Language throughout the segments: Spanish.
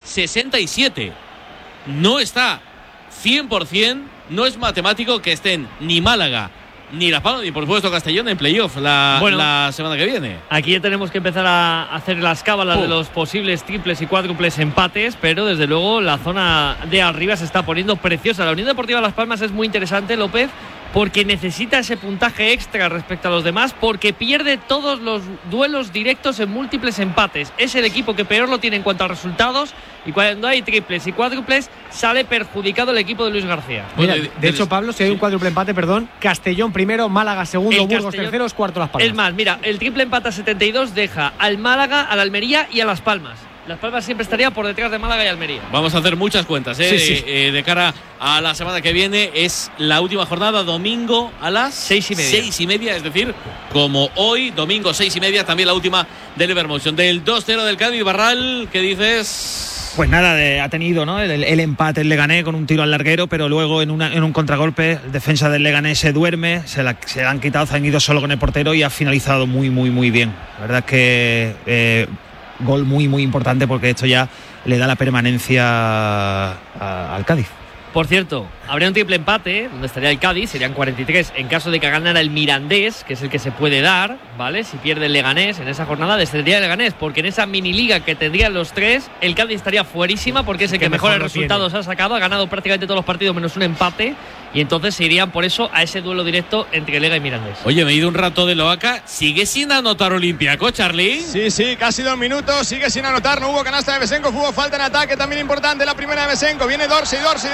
67. No está 100%, no es matemático que estén ni Málaga ni Las Palmas ni por supuesto Castellón en playoff la semana que viene. Aquí ya tenemos que empezar a hacer las cábalas de los posibles triples y cuádruples empates, pero desde luego la zona de arriba se está poniendo preciosa. La Unión Deportiva Las Palmas es muy interesante, López, porque necesita ese puntaje extra respecto a los demás, porque pierde todos los duelos directos en múltiples empates. Es el equipo que peor lo tiene en cuanto a resultados, y cuando hay triples y cuádruples sale perjudicado el equipo de Luis García. Mira, de hecho, Pablo, si hay un cuádruple empate, Castellón primero, Málaga segundo, Burgos tercero, cuarto Las Palmas. Es más, mira, el triple empate a 72 deja al Málaga, al Almería y a Las Palmas. Las Palmas siempre estaría por detrás de Málaga y Almería. Vamos a hacer muchas cuentas de cara a la semana que viene. Es la última jornada, domingo a las 6:30. 6:30, es decir, como hoy, domingo 6:30, también la última del Evermotion. Del 2-0 del Cádiz, Barral, ¿qué dices? Pues nada, ha tenido, ¿no?, el empate el Leganés con un tiro al larguero, pero luego en un contragolpe el defensa del Leganés se duerme, se la han quitado, se han ido solo con el portero y ha finalizado muy, muy, muy bien. La verdad es que gol muy, muy importante, porque esto ya le da la permanencia al Cádiz. Por cierto, habría un triple empate donde estaría el Cádiz, serían 43 en caso de que ganara el Mirandés, que es el que se puede dar, ¿vale? Si pierde el Leganés en esa jornada, descendería el Leganés, porque en esa mini liga que tendrían los tres, el Cádiz estaría fuerísima, porque es el que mejores resultados ha sacado, ha ganado prácticamente todos los partidos menos un empate, y entonces se irían por eso a ese duelo directo entre Lega y Mirandés. Oye, me he ido un rato de Loaca. ¿Sigue sin anotar Olympiacos, Charly? Sí, casi 2 minutos, sigue sin anotar, no hubo canasta de Besenko, hubo falta en ataque, también importante la primera de Besenko, viene Dorsey,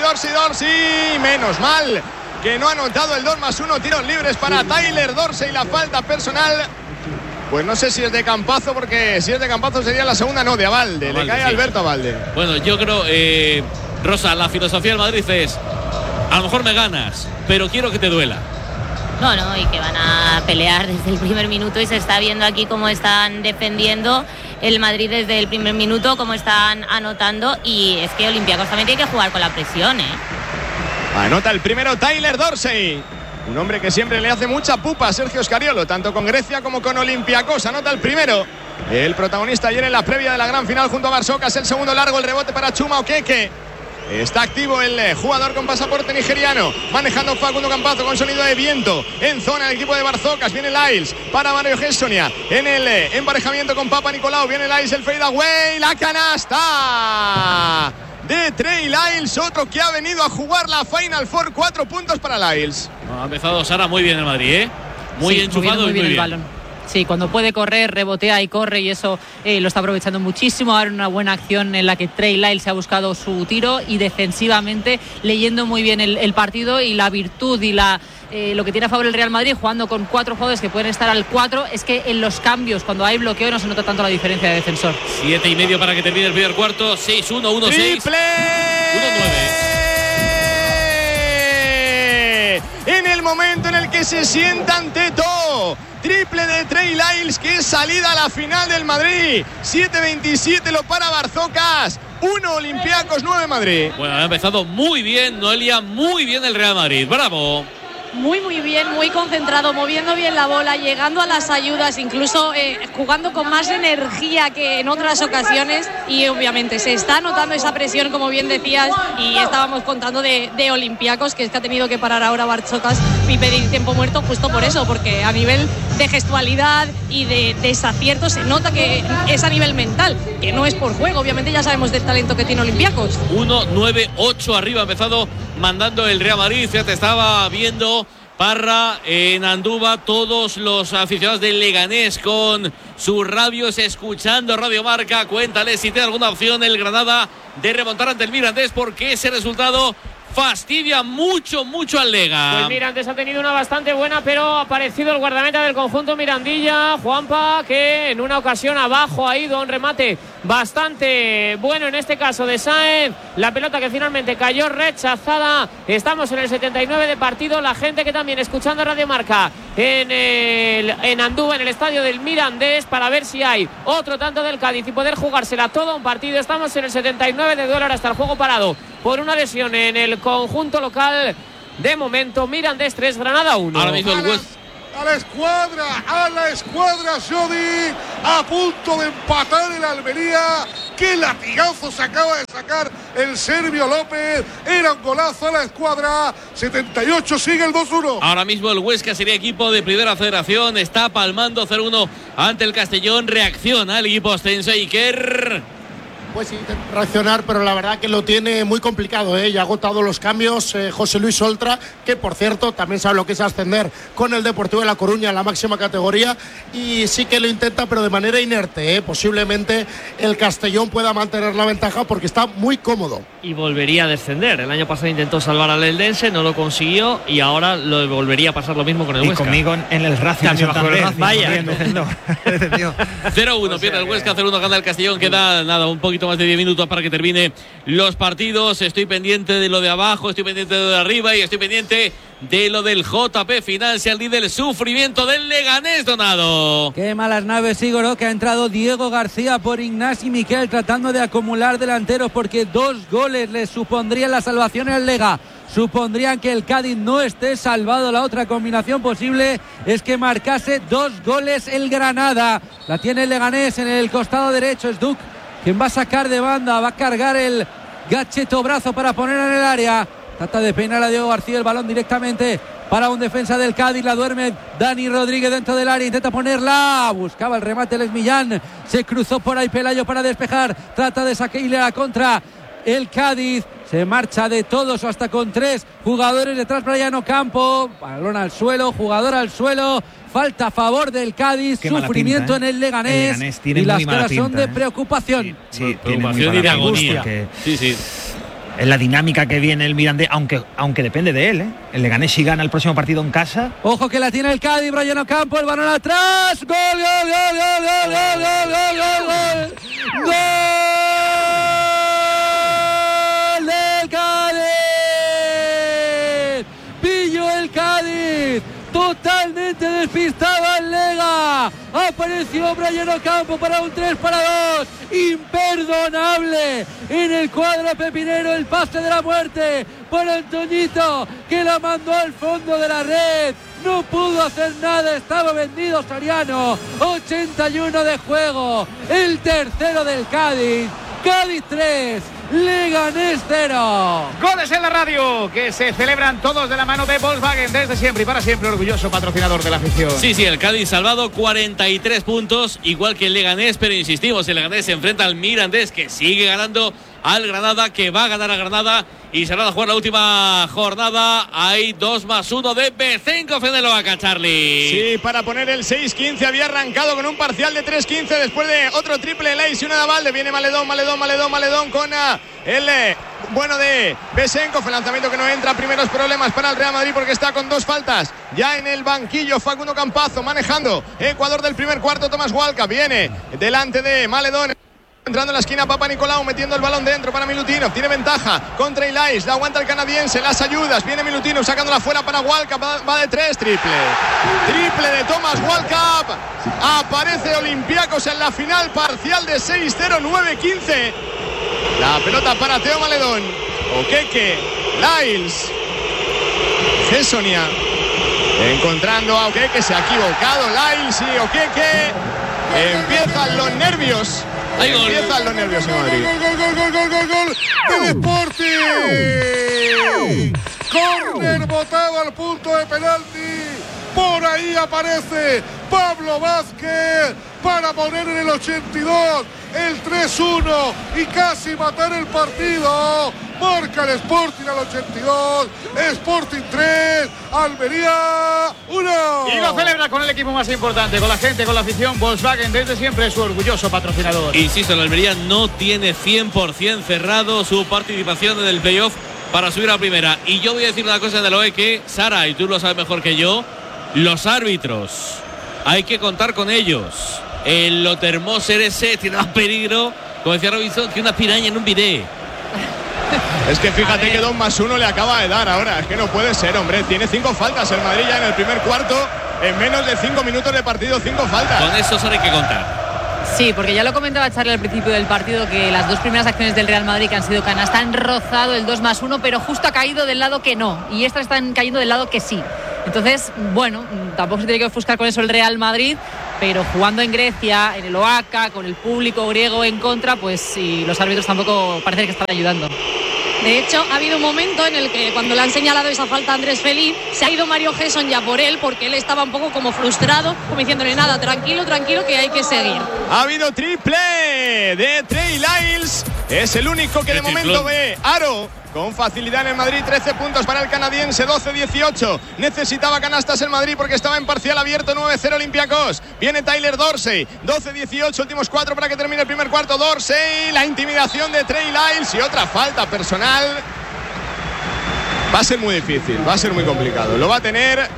menos mal que no ha anotado el 2+1, tiros libres para Tyler Dorsey, la falta personal, pues no sé si es de Campazo, porque si es de Campazo sería la segunda, no, de Abalde, le cae Alberto Abalde. Bueno, yo creo, Rosa, la filosofía del Madrid es: a lo mejor me ganas, pero quiero que te duela. No, y que van a pelear desde el primer minuto, y se está viendo aquí cómo están defendiendo el Madrid desde el primer minuto, cómo están anotando, y es que Olympiacos también tiene que jugar con la presión, Anota el primero Tyler Dorsey, un hombre que siempre le hace mucha pupa a Sergio Scariolo, tanto con Grecia como con Olympiacos. Anota el primero, el protagonista ayer en la previa de la gran final junto a Barsocas. El segundo largo, el rebote para Chuma Okeke. Está activo el jugador con pasaporte nigeriano, manejando Facundo Campazo con sonido de viento. En zona el equipo de Barzocas, viene Lyles para Mario Gessonia. En el emparejamiento con Papa Nicolau, viene Lyles, el fade away, la canasta de Trey Lyles, otro que ha venido a jugar la Final Four. 4 puntos para Lyles. Ha empezado Sara muy bien el Madrid, muy enchufado, muy bien y muy el bien. balón. Sí, cuando puede correr, rebotea y corre, y eso lo está aprovechando muchísimo. Ahora una buena acción en la que Trey Lyles se ha buscado su tiro, y defensivamente leyendo muy bien el partido, y la virtud y lo que tiene a favor el Real Madrid, jugando con 4 jugadores que pueden estar al 4, es que en los cambios, cuando hay bloqueo, no se nota tanto la diferencia de defensor. 7:30 para que termine el primer cuarto. 6-1, 1-6, ¡triple! 1-9. En el momento en el que se sientan Teto, triple de Trey Lyles, que es salida a la final del Madrid. 7:27 lo para Barzocas, 1 Olympiacos, 9 Madrid. Bueno, ha empezado muy bien, Noelia, muy bien el Real Madrid. ¡Bravo! Muy bien, muy concentrado, moviendo bien la bola, llegando a las ayudas, incluso jugando con más energía que en otras ocasiones, y obviamente se está notando esa presión, como bien decías, y estábamos contando de Olympiacos, que es que ha tenido que parar ahora Barzocas y pedir tiempo muerto justo por eso, porque a nivel de gestualidad y de desacierto se nota que es a nivel mental, que no es por juego. Obviamente ya sabemos del talento que tiene Olympiacos. 1-9-8 arriba, ha empezado mandando el Real Madrid. Fíjate, estaba viendo Parra en Andúba, todos los aficionados del Leganés con sus radios, escuchando Radio Marca. Cuéntale si tiene alguna opción el Granada de remontar ante el Mirandés, porque ese resultado fastidia mucho al Lega. Pues Mirandés ha tenido una bastante buena, pero ha aparecido el guardameta del conjunto Mirandilla, Juanpa, que en una ocasión abajo ha ido un remate bastante bueno, en este caso de Sáenz. La pelota que finalmente cayó rechazada. Estamos en el 79 de partido. La gente que también escuchando Radio Marca en Andúba, en el estadio del Mirandés, para ver si hay otro tanto del Cádiz y poder jugársela todo un partido. Estamos en el 79 de dólar, hasta el juego parado por una lesión en el conjunto local. De momento, Mirandés 3, Granada 1. Ahora mismo el West. A la escuadra, Jodi, a punto de empatar el Almería. ¡Qué latigazo se acaba de sacar el serbio López! Era un golazo a la escuadra. 78, sigue el 2-1. Ahora mismo el Huesca sería equipo de Primera Federación. Está palmando 0-1 ante el Castellón. Reacciona el equipo ostense. Iker. Pues sí, reaccionar, pero la verdad que lo tiene muy complicado, ¿eh? Ya ha agotado los cambios José Luis Oltra, que por cierto también sabe lo que es ascender con el Deportivo de La Coruña en la máxima categoría, y sí que lo intenta, pero de manera inerte, ¿eh? Posiblemente el Castellón pueda mantener la ventaja porque está muy cómodo. Y volvería a descender. El año pasado intentó salvar al Eldense, no lo consiguió, y ahora lo volvería a pasar lo mismo con el Huesca. Y conmigo en el Racing. Vaya. 0-1 pierde el Huesca, 0-1 gana el Castellón. Queda nada, un poquito más de 10 minutos para que termine los partidos. Estoy pendiente de lo de abajo, estoy pendiente de lo de arriba y estoy pendiente de lo del JP Financial y del sufrimiento del Leganés, Donado. Qué malas naves, Igor, que ha entrado Diego García por Ignasi Miquel tratando de acumular delanteros, porque 2 goles le supondrían la salvación al Lega. Supondrían que el Cádiz no esté salvado. La otra combinación posible es que marcase 2 goles el Granada. La tiene el Leganés en el costado derecho. Es Duc quien va a sacar de banda, va a cargar el gacheto brazo para poner en el área. Trata de peinar a Diego García, el balón directamente para un defensa del Cádiz. La duerme Dani Rodríguez dentro del área, intenta ponerla, buscaba el remate Les Millán, se cruzó por ahí Pelayo para despejar, trata de sacarle a la contra el Cádiz. Se marcha de todos hasta con 3 jugadores detrás para Llano Campo. Balón al suelo, jugador al suelo. Falta a favor del Cádiz. Qué sufrimiento pinta, ¿eh? En el Leganés. Y las caras son de preocupación. Sí, preocupación y de agonía. Sí. En la dinámica que viene el Mirandés, aunque depende de él, ¿eh? El Leganés si gana el próximo partido en casa. Ojo que la tiene el Cádiz, Brian Ocampo, el balón atrás. ¡Gol, gol, gol, gol, gol, gol, gol, gol, gol! ¡Gol! ¡Del Cádiz! ¡Pillo el Cádiz! Totalmente despistado al Lega. Apareció Brian Ocampo para un 3-2. Imperdonable en el cuadro pepinero. El pase de la muerte por Antoñito, que la mandó al fondo de la red. No pudo hacer nada, estaba vendido Soriano. 81 de juego. El tercero del Cádiz. Cádiz 3, Leganés 0. Goles en la radio, que se celebran todos de la mano de Volkswagen, desde siempre y para siempre, orgulloso patrocinador de la afición. Sí, el Cádiz salvado, 43 puntos, igual que el Leganés, pero insistimos, el Leganés se enfrenta al Mirandés, que sigue ganando al Granada, que va a ganar a Granada y se van a jugar la última jornada. Hay 2+1 de Bezenkov en el Oaca, Charlie. Sí, para poner el 6-15 había arrancado con un parcial de 3-15 después de otro triple Leis y una de Valde. Viene Maledón con el bueno de Bezenkov. El lanzamiento que no entra, primeros problemas para el Real Madrid porque está con 2 faltas. Ya en el banquillo Facundo Campazo manejando Ecuador del primer cuarto. Tomás Walca viene delante de Maledón. Entrando en la esquina Papa Nicolau, metiendo el balón dentro para Milutinov. Tiene ventaja contra Ilais. La aguanta el canadiense. Las ayudas. Viene Milutinov sacándola fuera para Walcap. Va de 3. Triple de Thomas Walcap. Aparece Olympiacos en la final parcial de 6-0, 9-15. La pelota para Teo Maledón. Okeke. Lyles. Cesonia. Encontrando a Okeke. Se ha equivocado Lyles y Okeke. Empiezan los nervios. Empiezan los nervios en Madrid. ¡Gol del Sporting! Córner botado al punto de penalti. Por ahí aparece Pablo Vázquez para poner en el 82 el 3-1 y casi matar el partido. Marca el Sporting al 82. Sporting 3, Almería 1. Y lo celebra con el equipo más importante, con la gente, con la afición. Volkswagen, desde siempre, su orgulloso patrocinador. Insisto, el Almería no tiene 100% cerrado su participación en el playoff para subir a primera. Y yo voy a decir una cosa de lo que, Sara, y tú lo sabes mejor que yo, los árbitros, hay que contar con ellos. El Lotermoser ese tiene más peligro, como decía Robinson, que una piraña en un bidet. Es que fíjate que 2+1 le acaba de dar ahora. Es que no puede ser, hombre. Tiene 5 faltas el Madrid ya en el primer cuarto. En menos de 5 minutos de partido, 5 faltas. Con eso solo hay que contar. Sí, porque ya lo comentaba Charlie al principio del partido, que las 2 primeras acciones del Real Madrid, que han sido canasta, han rozado el 2+1, pero justo ha caído del lado que no. Y estas están cayendo del lado que sí. Entonces, bueno, tampoco se tiene que ofuscar con eso el Real Madrid, pero jugando en Grecia, en el Oaca, con el público griego en contra, pues sí, los árbitros tampoco parece que están ayudando. De hecho, ha habido un momento en el que cuando le han señalado esa falta a Andrés Feliz, se ha ido Mario Gesson ya por él, porque él estaba un poco como frustrado, como diciéndole nada, tranquilo, que hay que seguir. Ha habido triple de Trey Lyles, es el único que de momento ve aro con facilidad en el Madrid. 13 puntos para el canadiense, 12-18. Necesitaba canastas el Madrid porque estaba en parcial abierto. 9-0 Olympiacos. Viene Tyler Dorsey, 12-18, últimos 4 para que termine el primer cuarto. Dorsey, la intimidación de Trey Lyles y otra falta personal. Va a ser muy difícil, va a ser muy complicado. Lo va a tener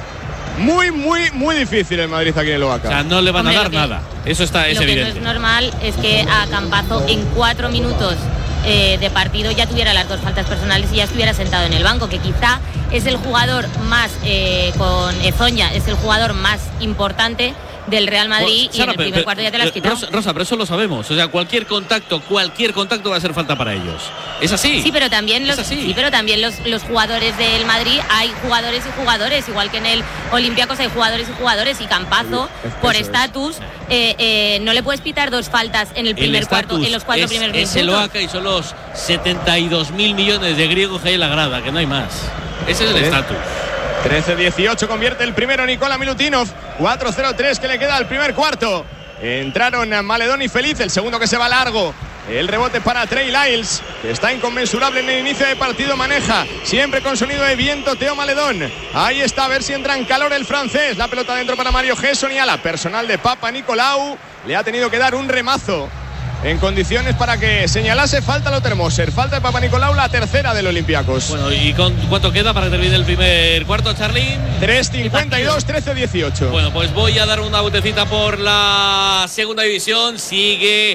muy difícil el Madrid aquí en el Oaca. O sea, no le van a dar nada. Eso es evidente. Lo que no es normal es que a Campazo en 4 minutos de partido ya tuviera las 2 faltas personales y ya estuviera sentado en el banco, que quizá es el jugador más, con Ezoña, es el jugador más importante del Real Madrid, y Sara, en el primer cuarto ya te las has quitado. Rosa, pero eso lo sabemos. O sea, cualquier contacto va a ser falta para ellos. Es así. Sí, pero también los jugadores del Madrid, hay jugadores y jugadores, igual que en el Olympiacos hay jugadores y jugadores, y Campazo, por estatus, no le puedes pitar 2 faltas en el primer cuarto, en los 4 primeros minutos. Es el Oaca y son los 72.000 millones de griegos que hay en la grada, que no hay más. Ese es el estatus. 13-18 convierte el primero Nikola Milutinov. 4-0-3 que le queda al primer cuarto. Entraron Maledón y Feliz, el segundo que se va largo. El rebote para Trey Lyles, que está inconmensurable en el inicio de partido. Maneja siempre con sonido de viento Teo Maledón. Ahí está, a ver si entra en calor el francés. La pelota dentro para Mario Gesson, y a la personal de Papa Nicolau le ha tenido que dar un remazo en condiciones para que señalase falta a Lothar-Moser. Falta de Papa Nicolau, la tercera del Olympiacos. Bueno, ¿y cuánto queda para que termine el primer cuarto, Charlín? 3:52, 13-18. Bueno, pues voy a dar una vueltecita por la segunda división. Sigue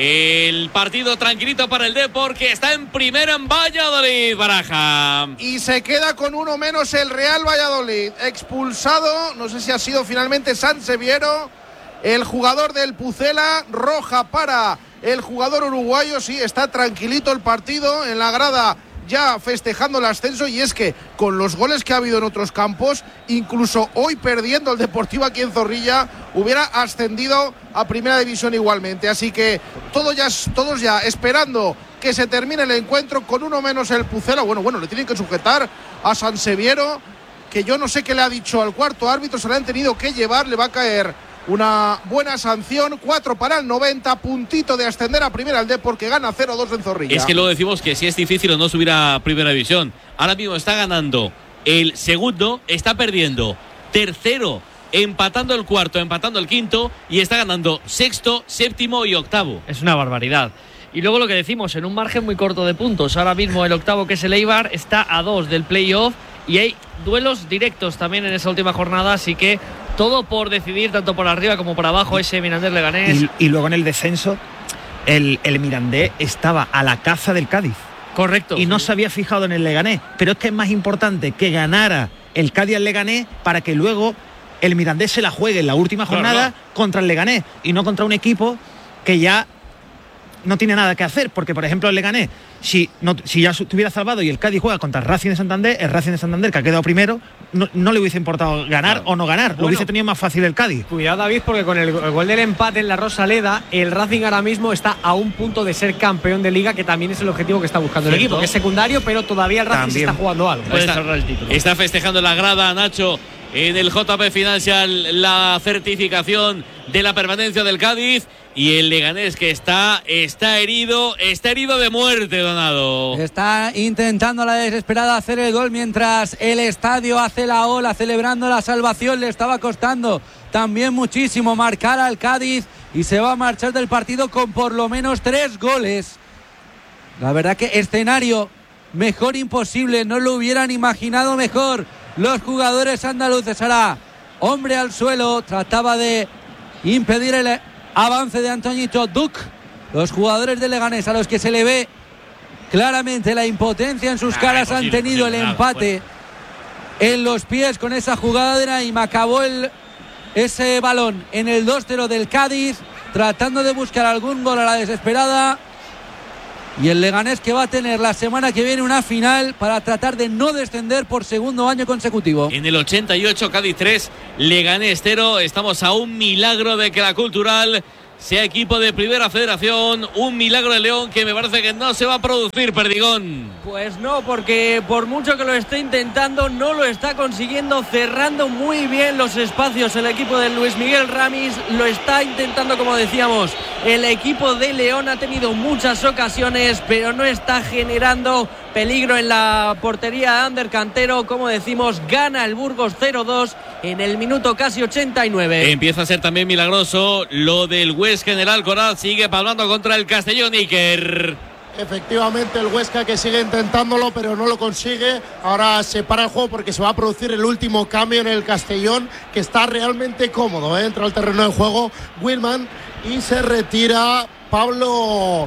el partido tranquilito para el Depor, que está en primera en Valladolid, Baraja. Y se queda con uno menos el Real Valladolid. Expulsado, no sé si ha sido finalmente Sanseviero, el jugador del Pucela. Roja para el jugador uruguayo. Sí, está tranquilito el partido en la grada, ya festejando el ascenso. Y es que con los goles que ha habido en otros campos, incluso hoy perdiendo el Deportivo aquí en Zorrilla, hubiera ascendido a primera división igualmente. Así que todos ya esperando que se termine el encuentro, con uno menos el Pucela. Bueno, le tienen que sujetar a Sanseviero, que yo no sé qué le ha dicho al cuarto árbitro, se le han tenido que llevar. Le va a caer una buena sanción. 4 para el 90, puntito de ascender a primera el Depor, que gana 0-2 en Zorrilla. Es que luego decimos que si es difícil o no subir a primera división. Ahora mismo está ganando el segundo, está perdiendo tercero, empatando el cuarto, empatando el quinto, y está ganando sexto, séptimo y octavo. Es una barbaridad. Y luego lo que decimos, en un margen muy corto de puntos. Ahora mismo el octavo, que es el Eibar, está a 2 del playoff, y hay duelos directos también en esa última jornada, así que todo por decidir, tanto por arriba como por abajo, ese Mirandés Leganés. Y luego en el descenso, el Mirandés estaba a la caza del Cádiz. Correcto. Y no se había fijado en el Leganés. Pero es que es más importante que ganara el Cádiz al Leganés para que luego el Mirandés se la juegue en la última jornada contra el Leganés, y no contra un equipo que ya no tiene nada que hacer. Porque, por ejemplo, el Leganés, si ya estuviera salvado y el Cádiz juega contra el Racing de Santander, el Racing de Santander, que ha quedado primero, no le hubiese importado ganar o no ganar. Lo hubiese tenido más fácil el Cádiz. Cuidado, David, porque con el gol del empate en la Rosaleda, el Racing ahora mismo está a un punto de ser campeón de Liga, que también es el objetivo que está buscando el equipo, que es secundario, pero todavía el Racing sí está jugando algo. Puede cerrar el título. Está festejando la grada, Nacho, en el JP Financial, la certificación de la permanencia del Cádiz. Y el Leganés, que está herido de muerte, Donado. Está intentando a la desesperada hacer el gol, mientras el estadio hace la ola, celebrando la salvación. Le estaba costando también muchísimo marcar al Cádiz, y se va a marchar del partido con por lo menos 3 goles. La verdad que escenario mejor imposible, no lo hubieran imaginado mejor los jugadores andaluces. Ahora, hombre al suelo, trataba de impedir el avance de Antoñito Duc. Los jugadores de Leganés, a los que se le ve claramente la impotencia en sus caras, han tenido el empate en los pies con esa jugadora, y me acabó ese balón en el 2-0 del Cádiz, tratando de buscar algún gol a la desesperada. Y el Leganés que va a tener la semana que viene una final para tratar de no descender por segundo año consecutivo. En el 88, Cádiz 3, Leganés 0. Estamos a un milagro de que la Cultural sea equipo de Primera Federación. Un milagro de León que me parece que no se va a producir, Perdigón. Pues no, porque por mucho que lo esté intentando, no lo está consiguiendo, cerrando muy bien los espacios el equipo de Luis Miguel Ramis. Lo está intentando, como decíamos, el equipo de León ha tenido muchas ocasiones, pero no está generando peligro en la portería de Ander Cantero. Como decimos, gana el Burgos 0-2 en el minuto casi 89. Empieza a ser también milagroso lo del Huesca en el Alcoraz. Sigue palmando contra el Castellón, Iker. Efectivamente, el Huesca que sigue intentándolo, pero no lo consigue. Ahora se para el juego porque se va a producir el último cambio en el Castellón, que está realmente cómodo, ¿eh? Entra al terreno de juego Willman y se retira Pablo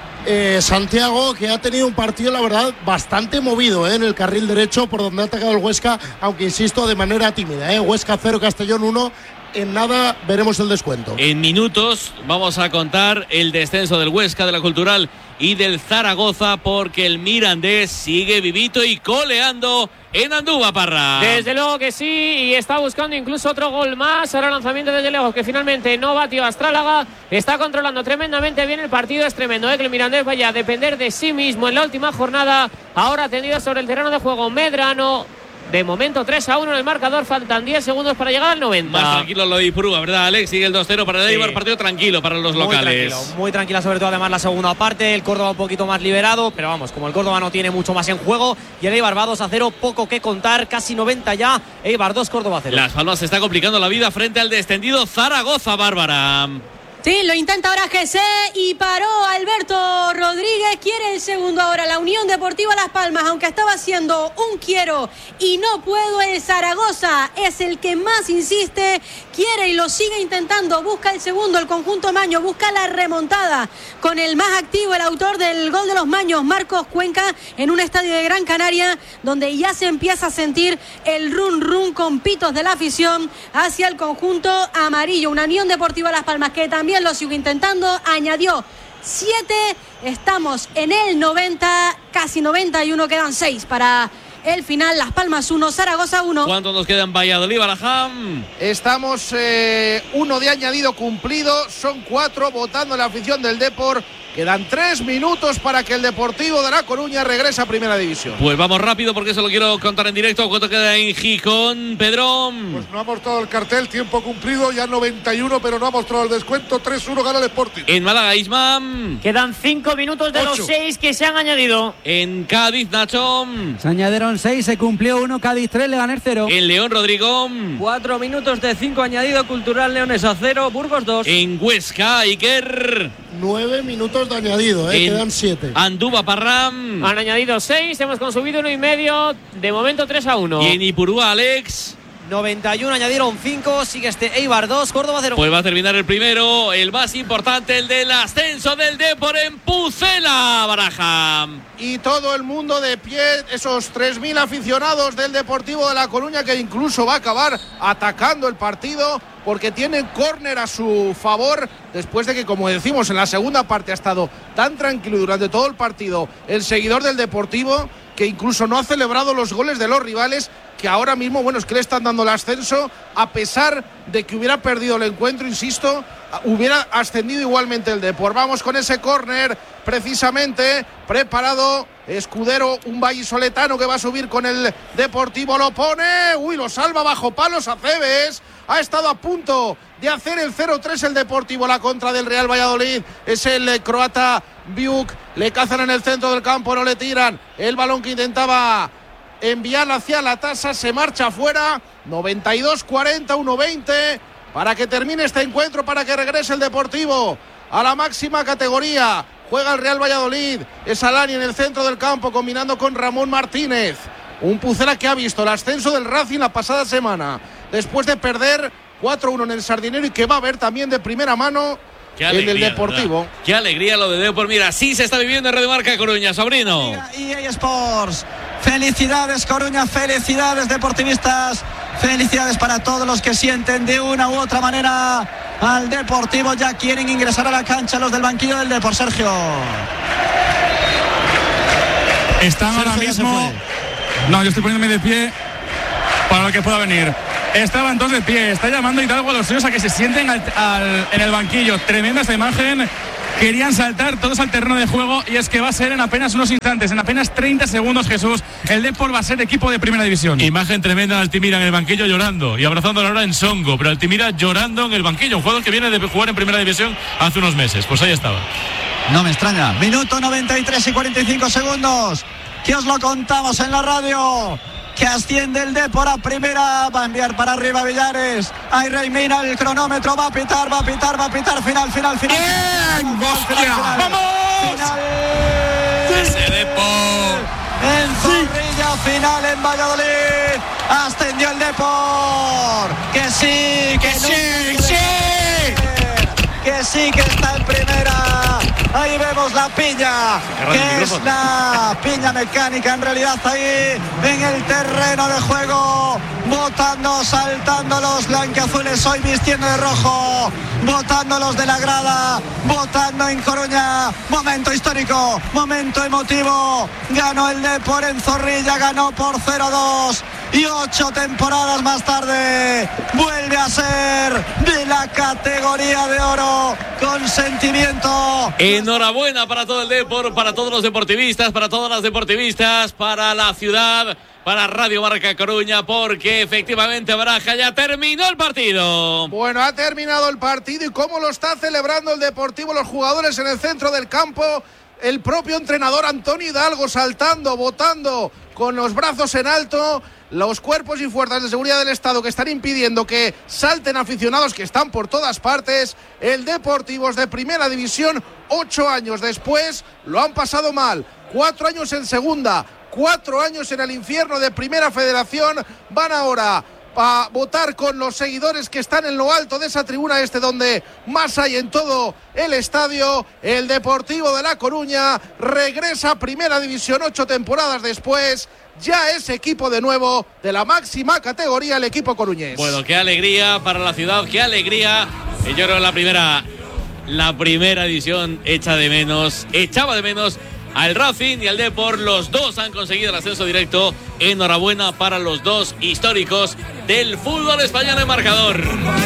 Santiago, que ha tenido un partido, la verdad, bastante movido, en el carril derecho por donde ha atacado el Huesca, aunque insisto, de manera tímida. Huesca 0, Castellón 1. En nada veremos el descuento. En minutos vamos a contar el descenso del Huesca, de la Cultural y del Zaragoza, porque el Mirandés sigue vivito y coleando en Andúba, Parra. Desde luego que sí, y está buscando incluso otro gol más. Ahora lanzamiento desde lejos que finalmente no batió Astrálaga. Está controlando tremendamente bien el partido. Es tremendo, que el Mirandés vaya a depender de sí mismo en la última jornada. Ahora tendido sobre el terreno de juego Medrano. De momento 3-1 en el marcador, faltan 10 segundos para llegar al 90. Más tranquilo lo de Ipurúa, ¿verdad, Alex? Sigue el 2-0 para el Eibar, partido tranquilo para los locales. Muy tranquila, sobre todo además la segunda parte. El Córdoba un poquito más liberado, pero vamos, como el Córdoba no tiene mucho más en juego y el Eibar va 2-0, poco que contar, casi 90 ya. Eibar 2, Córdoba 0. Las Palmas se está complicando la vida frente al descendido Zaragoza, Bárbara. Sí, lo intenta ahora Jesse y paró Alberto Rodríguez. Quiere el segundo ahora la Unión Deportiva Las Palmas, aunque estaba haciendo un quiero y no puedo. El Zaragoza es el que más insiste, quiere y lo sigue intentando. Busca el segundo, el conjunto maño, busca la remontada con el más activo, el autor del gol de los maños, Marcos Cuenca, en un estadio de Gran Canaria donde ya se empieza a sentir el run run con pitos de la afición hacia el conjunto amarillo. Una Unión Deportiva Las Palmas que también lo sigue intentando, añadió 7, estamos en el 90, casi 91, quedan 6 para el final. Las Palmas 1, Zaragoza 1. ¿Cuánto nos queda en Valladolid, Barajam? Estamos 1 de añadido cumplido, son 4 votando la afición del Depor. Quedan 3 minutos para que el Deportivo de La Coruña regrese a Primera División. Pues vamos rápido porque eso lo quiero contar en directo. ¿Cuánto queda en Gijón, Pedro? Pues no ha mostrado el cartel, tiempo cumplido, ya 91, pero no ha mostrado el descuento. 3-1 gana el Sporting. En Málaga, Isman. Quedan 5 minutos de 8. Los 6 que se han añadido. En Cádiz, Nacho. Se añadieron 6, se cumplió 1, Cádiz 3, Leganés 0. En León, Rodrigo. 4 minutos de 5 añadido, Cultural Leonesa 0, Burgos 2. En Huesca, Iker. 9 minutos de añadido, quedan 7. Andúba, Parram. Han añadido 6, hemos consumido 1,5. De momento 3-1. Y en Ipurúa, Alex. 91, añadieron 5, sigue este Eibar 2, Córdoba 0. Pues va a terminar el primero, el más importante, el del ascenso del Depor en Pucela, Baraja. Y todo el mundo de pie, esos 3.000 aficionados del Deportivo de La Coruña, que incluso va a acabar atacando el partido porque tienen córner a su favor, después de que, como decimos, en la segunda parte ha estado tan tranquilo durante todo el partido el seguidor del Deportivo, que incluso no ha celebrado los goles de los rivales, que ahora mismo, bueno, es que le están dando el ascenso, a pesar de que hubiera perdido el encuentro, insisto, hubiera ascendido igualmente el Depor. Vamos con ese córner, precisamente, preparado Escudero, un vallisoletano que va a subir con el Deportivo, lo pone, lo salva bajo palos Aceves, ha estado a punto de hacer el 0-3 el Deportivo, la contra del Real Valladolid, es el croata Biuk, le cazan en el centro del campo, no le tiran, el balón que intentaba enviar hacia la tasa, se marcha afuera, 92-40, 1-20, para que termine este encuentro, para que regrese el Deportivo a la máxima categoría. Juega el Real Valladolid, es Alani en el centro del campo, combinando con Ramón Martínez. Un Pucela que ha visto el ascenso del Racing la pasada semana, después de perder 4-1 en el Sardinero, y que va a ver también de primera mano en el Deportivo. ¿Verdad? Qué alegría lo de Depor. Mira, así se está viviendo en Radio Marca Coruña, sobrino. EA Sports. Felicidades Coruña, felicidades deportivistas, felicidades para todos los que sienten de una u otra manera al Deportivo. Ya quieren ingresar a la cancha los del banquillo del Depor, Sergio. Están ahora mismo. No, yo estoy poniéndome de pie para lo que pueda venir. Estaban todos de pie. Está llamando Hidalgo a los suyos a que se sienten en el banquillo. Tremenda esta imagen. Querían saltar todos al terreno de juego y es que va a ser en apenas unos instantes, en apenas 30 segundos, Jesús. El Depor va a ser equipo de primera división. Imagen tremenda de Altimira en el banquillo llorando y abrazándolo ahora en Songo, pero Altimira llorando en el banquillo, un jugador que viene de jugar en primera división hace unos meses. Pues ahí estaba. No me extraña. Minuto 93 y 45 segundos. Que os lo contamos en la radio. Que asciende el Depor a primera. Va a enviar para arriba Villares. Ahí mira el cronómetro. Va a pitar. Final. ¡Bien! ¡Hostia! ¡Vamos! ¡Ese Depor! En Zorrilla, final en Valladolid. Ascendió el Depor. Que sí, que está en primera. Ahí vemos la piña, que es la piña mecánica en realidad ahí en el terreno de juego, votando, saltando los blanquiazules hoy vistiendo de rojo, votando los de la grada, votando en Coruña. Momento histórico, momento emotivo. Ganó el Depor en Zorrilla, ganó por 0-2 y 8 temporadas más tarde vuelve a ser de la categoría de oro con sentimiento. Enhorabuena para todo el Depor, para todos los deportivistas, para todas las deportivistas, para la ciudad, para Radio Marca Coruña, porque efectivamente Baraja ya terminó el partido. Bueno, ha terminado el partido y cómo lo está celebrando el Deportivo, los jugadores en el centro del campo, el propio entrenador Antonio Hidalgo saltando, votando con los brazos en alto. Los cuerpos y fuerzas de seguridad del Estado que están impidiendo que salten aficionados que están por todas partes. El Deportivo es de primera división, 8 años después, lo han pasado mal. 4 años en segunda, 4 años en el infierno de primera federación. Van ahora a votar con los seguidores que están en lo alto de esa tribuna donde más hay en todo el estadio. El Deportivo de La Coruña regresa a primera división 8 temporadas después. Ya es equipo de nuevo de la máxima categoría, el equipo coruñés. Bueno, qué alegría para la ciudad, qué alegría. Yo creo la primera edición echaba de menos al Racing y al Depor. Los dos han conseguido el ascenso directo. Enhorabuena para los dos históricos del fútbol español en marcador.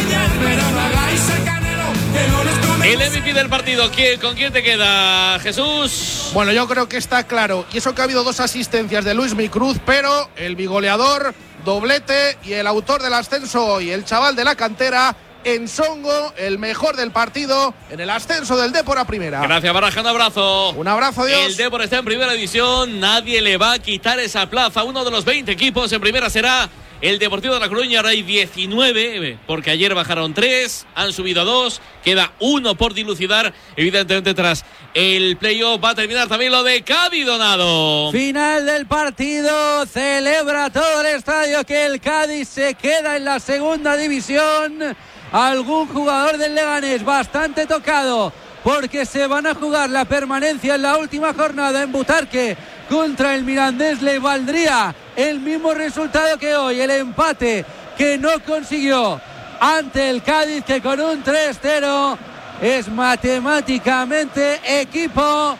El MVP del partido, ¿con quién te queda, Jesús? Bueno, yo creo que está claro. Y eso que ha habido 2 asistencias de Luis Micruz, pero el bigoleador, doblete y el autor del ascenso hoy, el chaval de la cantera, Ensongo, el mejor del partido en el ascenso del Depor a primera. Gracias, Baraja, un abrazo. Un abrazo, Dios. El Depor está en primera división, nadie le va a quitar esa plaza. Uno de los 20 equipos en primera será el Deportivo de La Coruña. Ahora hay 19, porque ayer bajaron 3, han subido 2, queda 1 por dilucidar. Evidentemente, tras el playoff va a terminar también lo de Cádiz, Donado. Final del partido, celebra todo el estadio que el Cádiz se queda en la segunda división. Algún jugador del Leganés bastante tocado, porque se van a jugar la permanencia en la última jornada en Butarque. Contra el Mirandés le valdría el mismo resultado que hoy, el empate que no consiguió ante el Cádiz, que con un 3-0 es matemáticamente equipo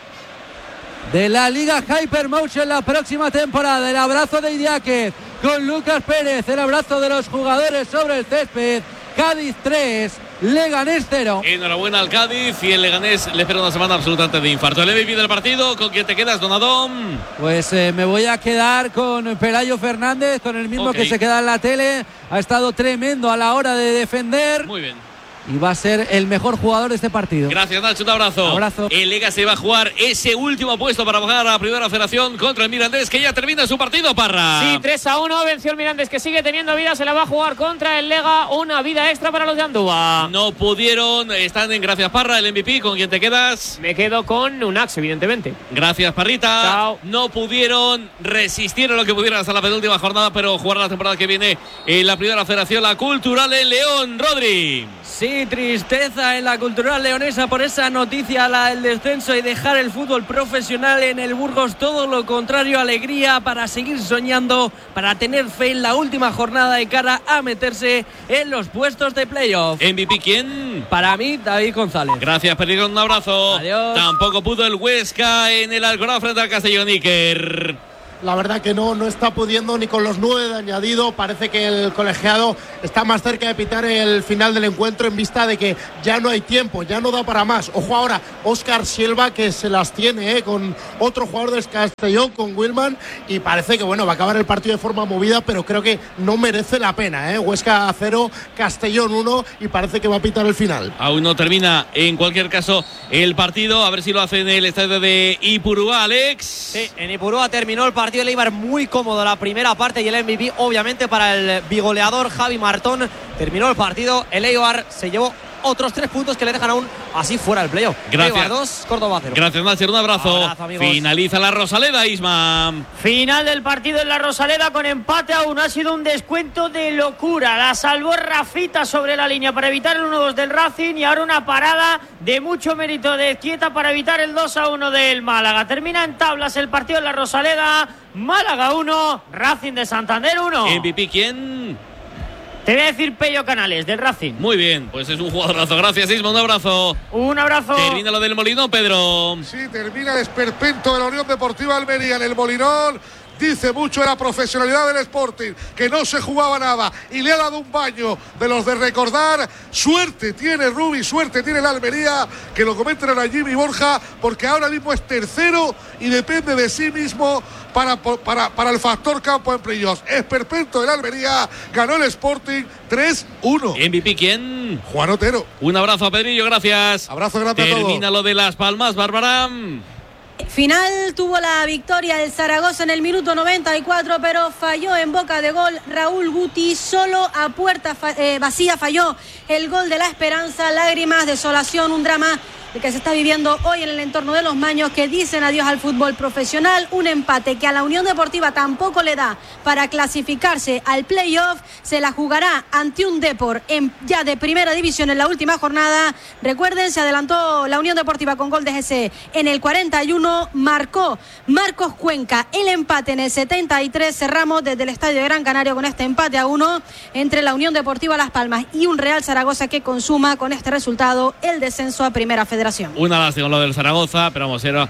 de la Liga Hypermotion la próxima temporada. El abrazo de Idiáquez con Lucas Pérez, el abrazo de los jugadores sobre el césped. Cádiz 3, Leganés 0. Enhorabuena al Cádiz y el Leganés le espera una semana absolutamente de infarto. El MVP del partido, ¿con quién te quedas, Donadón? Pues me voy a quedar con Pelayo Fernández, con el mismo que se queda en la tele. Ha estado tremendo a la hora de defender. Muy bien. Y va a ser el mejor jugador de este partido. Gracias, Nacho, un abrazo. Abrazo. El Lega se va a jugar ese último puesto para bajar a la primera federación contra el Mirandés, que ya termina su partido, Parra. Sí, 3-1, venció el Mirandés, que sigue teniendo vida, se la va a jugar contra el Lega, una vida extra para los de Andúa. No pudieron, están en gracias, Parra, el MVP, ¿con quién te quedas? Me quedo con Unax, evidentemente. Gracias, Parrita. Chao. No pudieron resistir a lo que pudieran hasta la penúltima jornada, pero jugar la temporada que viene en la primera federación, la Cultural en León. Rodri. Sí, Sí, tristeza en la Cultural Leonesa por esa noticia, la del descenso y dejar el fútbol profesional en el Burgos. Todo lo contrario, alegría para seguir soñando, para tener fe en la última jornada de cara a meterse en los puestos de playoff. ¿MVP quién? Para mí, David González. Gracias, Pedro, un abrazo. Adiós. Tampoco pudo el Huesca en el Alcoraz frente al Castellón, Iker. La verdad que no está pudiendo ni con los 9 de añadido. Parece que el colegiado está más cerca de pitar el final del encuentro en vista de que ya no hay tiempo, ya no da para más. Ojo ahora, Óscar Silva, que se las tiene con otro jugador del Castellón, con Wilman, y parece que va a acabar el partido de forma movida, pero creo que no merece la pena. Huesca 0, Castellón 1, y parece que va a pitar el final. Aún no termina, en cualquier caso, el partido. A ver si lo hace en el estadio de Ipurúa, Alex. Sí, en Ipurúa terminó el partido. El Eibar muy cómodo la primera parte y el MVP obviamente para el bigoleador Javi Martón. Terminó el partido, el Eibar se llevó otros 3 puntos que le dejan aún así fuera del playoff. Gracias. Eibar 2, Córdoba 0. Gracias, Nasser, un abrazo. Finaliza la Rosaleda, Isma. Final del partido en la Rosaleda con empate a 1. Ha sido un descuento de locura. La salvó Rafita sobre la línea para evitar el 1-2 del Racing, y ahora una parada de mucho mérito de Quieta para evitar el 2-1 del Málaga. Termina en tablas el partido en la Rosaleda. Málaga 1, Racing de Santander 1. ¿MVP quién? Te voy a decir Pello Canales, del Racing. Muy bien, pues es un jugadorazo. Gracias, Isma, un abrazo. Un abrazo. Termina lo del Molinón, Pedro. Sí, termina el esperpento de la Unión Deportiva Almería en el Molinón. Dice mucho de la profesionalidad del Sporting, que no se jugaba nada y le ha dado un baño de los de recordar. Suerte tiene Rubi, suerte tiene la Almería, que lo comenten a Jimmy Borja, porque ahora mismo es tercero y depende de sí mismo para el factor campo en playoffs. Esperpento de la Almería, ganó el Sporting 3-1. ¿MVP quién? Juan Otero. Un abrazo a Pedrillo, gracias. Abrazo grande a todos. Termina lo de Las Palmas, Bárbara. Final tuvo la victoria del Zaragoza en el minuto 94, pero falló en boca de gol Raúl Guti. Solo a puerta vacía falló el gol de la esperanza. Lágrimas, desolación, un drama el que se está viviendo hoy en el entorno de los Maños, que dicen adiós al fútbol profesional. Un empate que a la Unión Deportiva tampoco le da para clasificarse al playoff. Se la jugará ante un Depor ya de primera división en la última jornada. Recuerden, se adelantó la Unión Deportiva con gol de GC en el 41. Marcó Marcos Cuenca el empate en el 73. Cerramos desde el Estadio de Gran Canaria con este empate a 1 entre la Unión Deportiva Las Palmas y un Real Zaragoza que consuma con este resultado el descenso a Primera Federación. Una lástima lo del Zaragoza, pero vamos, era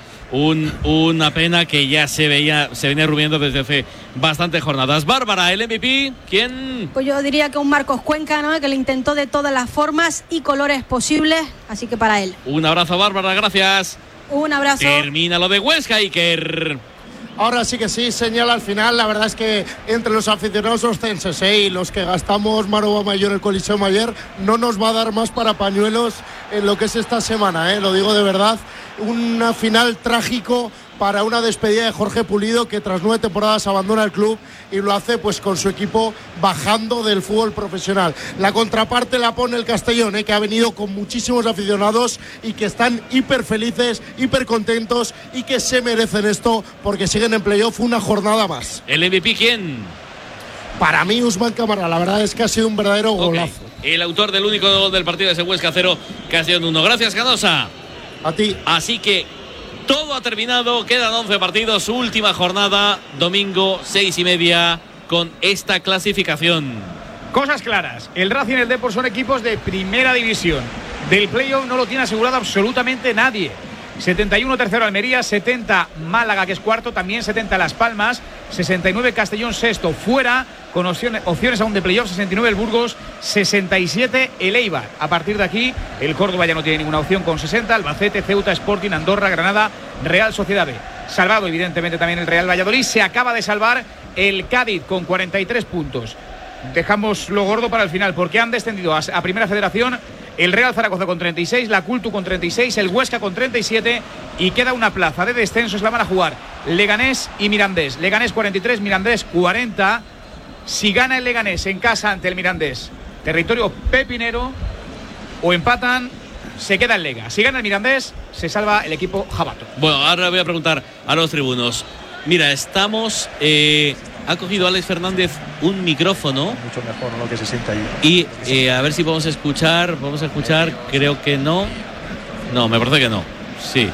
una pena que ya se venía rumiando desde hace bastantes jornadas. Bárbara, el MVP, ¿quién? Pues yo diría que un Marcos Cuenca, ¿no?, que le intentó de todas las formas y colores posibles, así que para él. Un abrazo, Bárbara, gracias. Un abrazo. Termina lo de Huesca, Iker. Ahora sí que sí, señala al final. La verdad es que entre los aficionados oscenses y los que gastamos Maroba Mayor, el Coliseo Mayor, no nos va a dar más para pañuelos en lo que es esta semana, lo digo de verdad. Una final trágico para una despedida de Jorge Pulido, que tras 9 temporadas abandona el club y lo hace pues con su equipo bajando del fútbol profesional. La contraparte la pone el Castellón, que ha venido con muchísimos aficionados y que están hiper felices, hiper contentos y que se merecen esto porque siguen en playoff una jornada más. ¿El MVP quién? Para mí, Usman Camara, la verdad es que ha sido un verdadero golazo. El autor del único gol del partido es el Huesca 0, Castellón 1. Gracias, Canosa. A ti. Así que todo ha terminado, quedan 11 partidos, última jornada, domingo 6:30 con esta clasificación. Cosas claras, el Racing y el Depor son equipos de primera división. Del playoff no lo tiene asegurado absolutamente nadie. 71 tercero Almería, 70 Málaga, que es cuarto, también 70 Las Palmas, 69 Castellón sexto, fuera con opciones aún de playoff, 69 el Burgos, 67 el Eibar. A partir de aquí el Córdoba ya no tiene ninguna opción con 60, Albacete, Ceuta, Sporting, Andorra, Granada, Real Sociedad B. Salvado evidentemente también el Real Valladolid. Se acaba de salvar el Cádiz con 43 puntos. Dejamos lo gordo para el final porque han descendido a Primera Federación el Real Zaragoza con 36, la Cultu con 36, el Huesca con 37 y queda una plaza de descenso. La van a jugar Leganés y Mirandés. Leganés 43, Mirandés 40. Si gana el Leganés en casa ante el Mirandés, territorio pepinero, o empatan, se queda el Lega. Si gana el Mirandés, se salva el equipo jabato. Bueno, ahora voy a preguntar a los tribunos. Mira, estamos ha cogido Alex Fernández un micrófono. Mucho mejor, ¿no? Que se sienta allí. Y a ver si podemos escuchar, creo que no. No, me parece que no. Sí,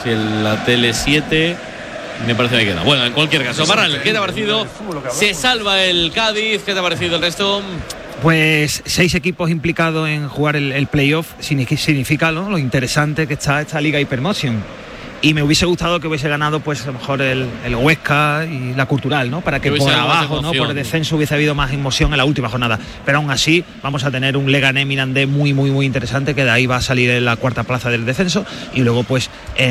la Tele 7 me parece que no. Bueno, en cualquier caso, Barral, ¿qué te ha parecido? Se salva el Cádiz, ¿qué te ha parecido el resto? Pues 6 equipos implicados en jugar el playoff significa, ¿no?, lo interesante que está esta Liga Hypermotion. Y me hubiese gustado que hubiese ganado, pues a lo mejor el Huesca y la Cultural, ¿no? Para que por abajo, ¿no?, por el descenso hubiese habido más emoción en la última jornada. Pero aún así vamos a tener un Leganés Mirandés muy interesante, que de ahí va a salir en la cuarta plaza del descenso. Y luego pues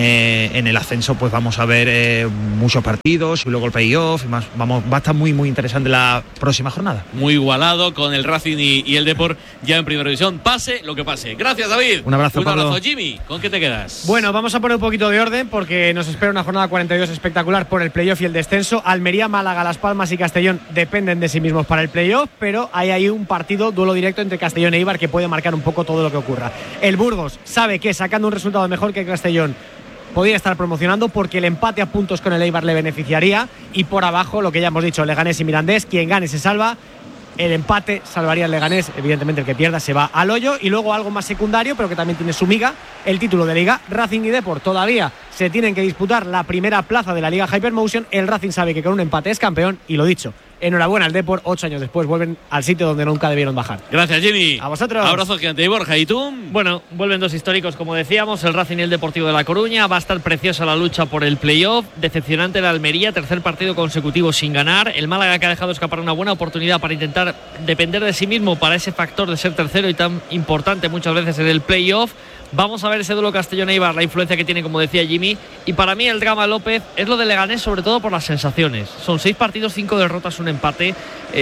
en el ascenso pues vamos a ver muchos partidos y luego el playoff. Va a estar muy interesante la próxima jornada. Muy igualado con el Racing y el Depor ya en primera división. Pase lo que pase. Gracias, David. Un abrazo, Pablo. Jimmy. ¿Con qué te quedas? Bueno, vamos a poner un poquito de orden porque nos espera una jornada 42 espectacular por el playoff y el descenso. Almería, Málaga, Las Palmas y Castellón dependen de sí mismos para el playoff, pero hay ahí un duelo directo entre Castellón e Eibar que puede marcar un poco todo lo que ocurra. El Burgos sabe que sacando un resultado mejor que Castellón podría estar promocionando porque el empate a puntos con el Eibar le beneficiaría, y por abajo lo que ya hemos dicho, Leganés y Mirandés, quien gane se salva. El empate salvaría al Leganés, evidentemente el que pierda se va al hoyo. Y luego algo más secundario, pero que también tiene su miga, el título de Liga. Racing y Depor todavía se tienen que disputar la primera plaza de la Liga Hypermotion. El Racing sabe que con un empate es campeón y lo dicho, enhorabuena al Depor, 8 años después vuelven al sitio donde nunca debieron bajar. Gracias, Jimmy. A vosotros. Abrazo gigante. Borja, ¿y tú? Bueno, vuelven 2 históricos, como decíamos, el Racing y el Deportivo de La Coruña. Va a estar preciosa la lucha por el playoff. Decepcionante el Almería, tercer partido consecutivo sin ganar. El Málaga, que ha dejado escapar una buena oportunidad para intentar depender de sí mismo para ese factor de ser tercero y tan importante muchas veces en el playoff. Vamos a ver ese duelo Castellón-Eibar, la influencia que tiene, como decía Jimmy. Y para mí el drama, López, es lo de Leganés, sobre todo por las sensaciones. Son 6 partidos, 5 derrotas, un empate.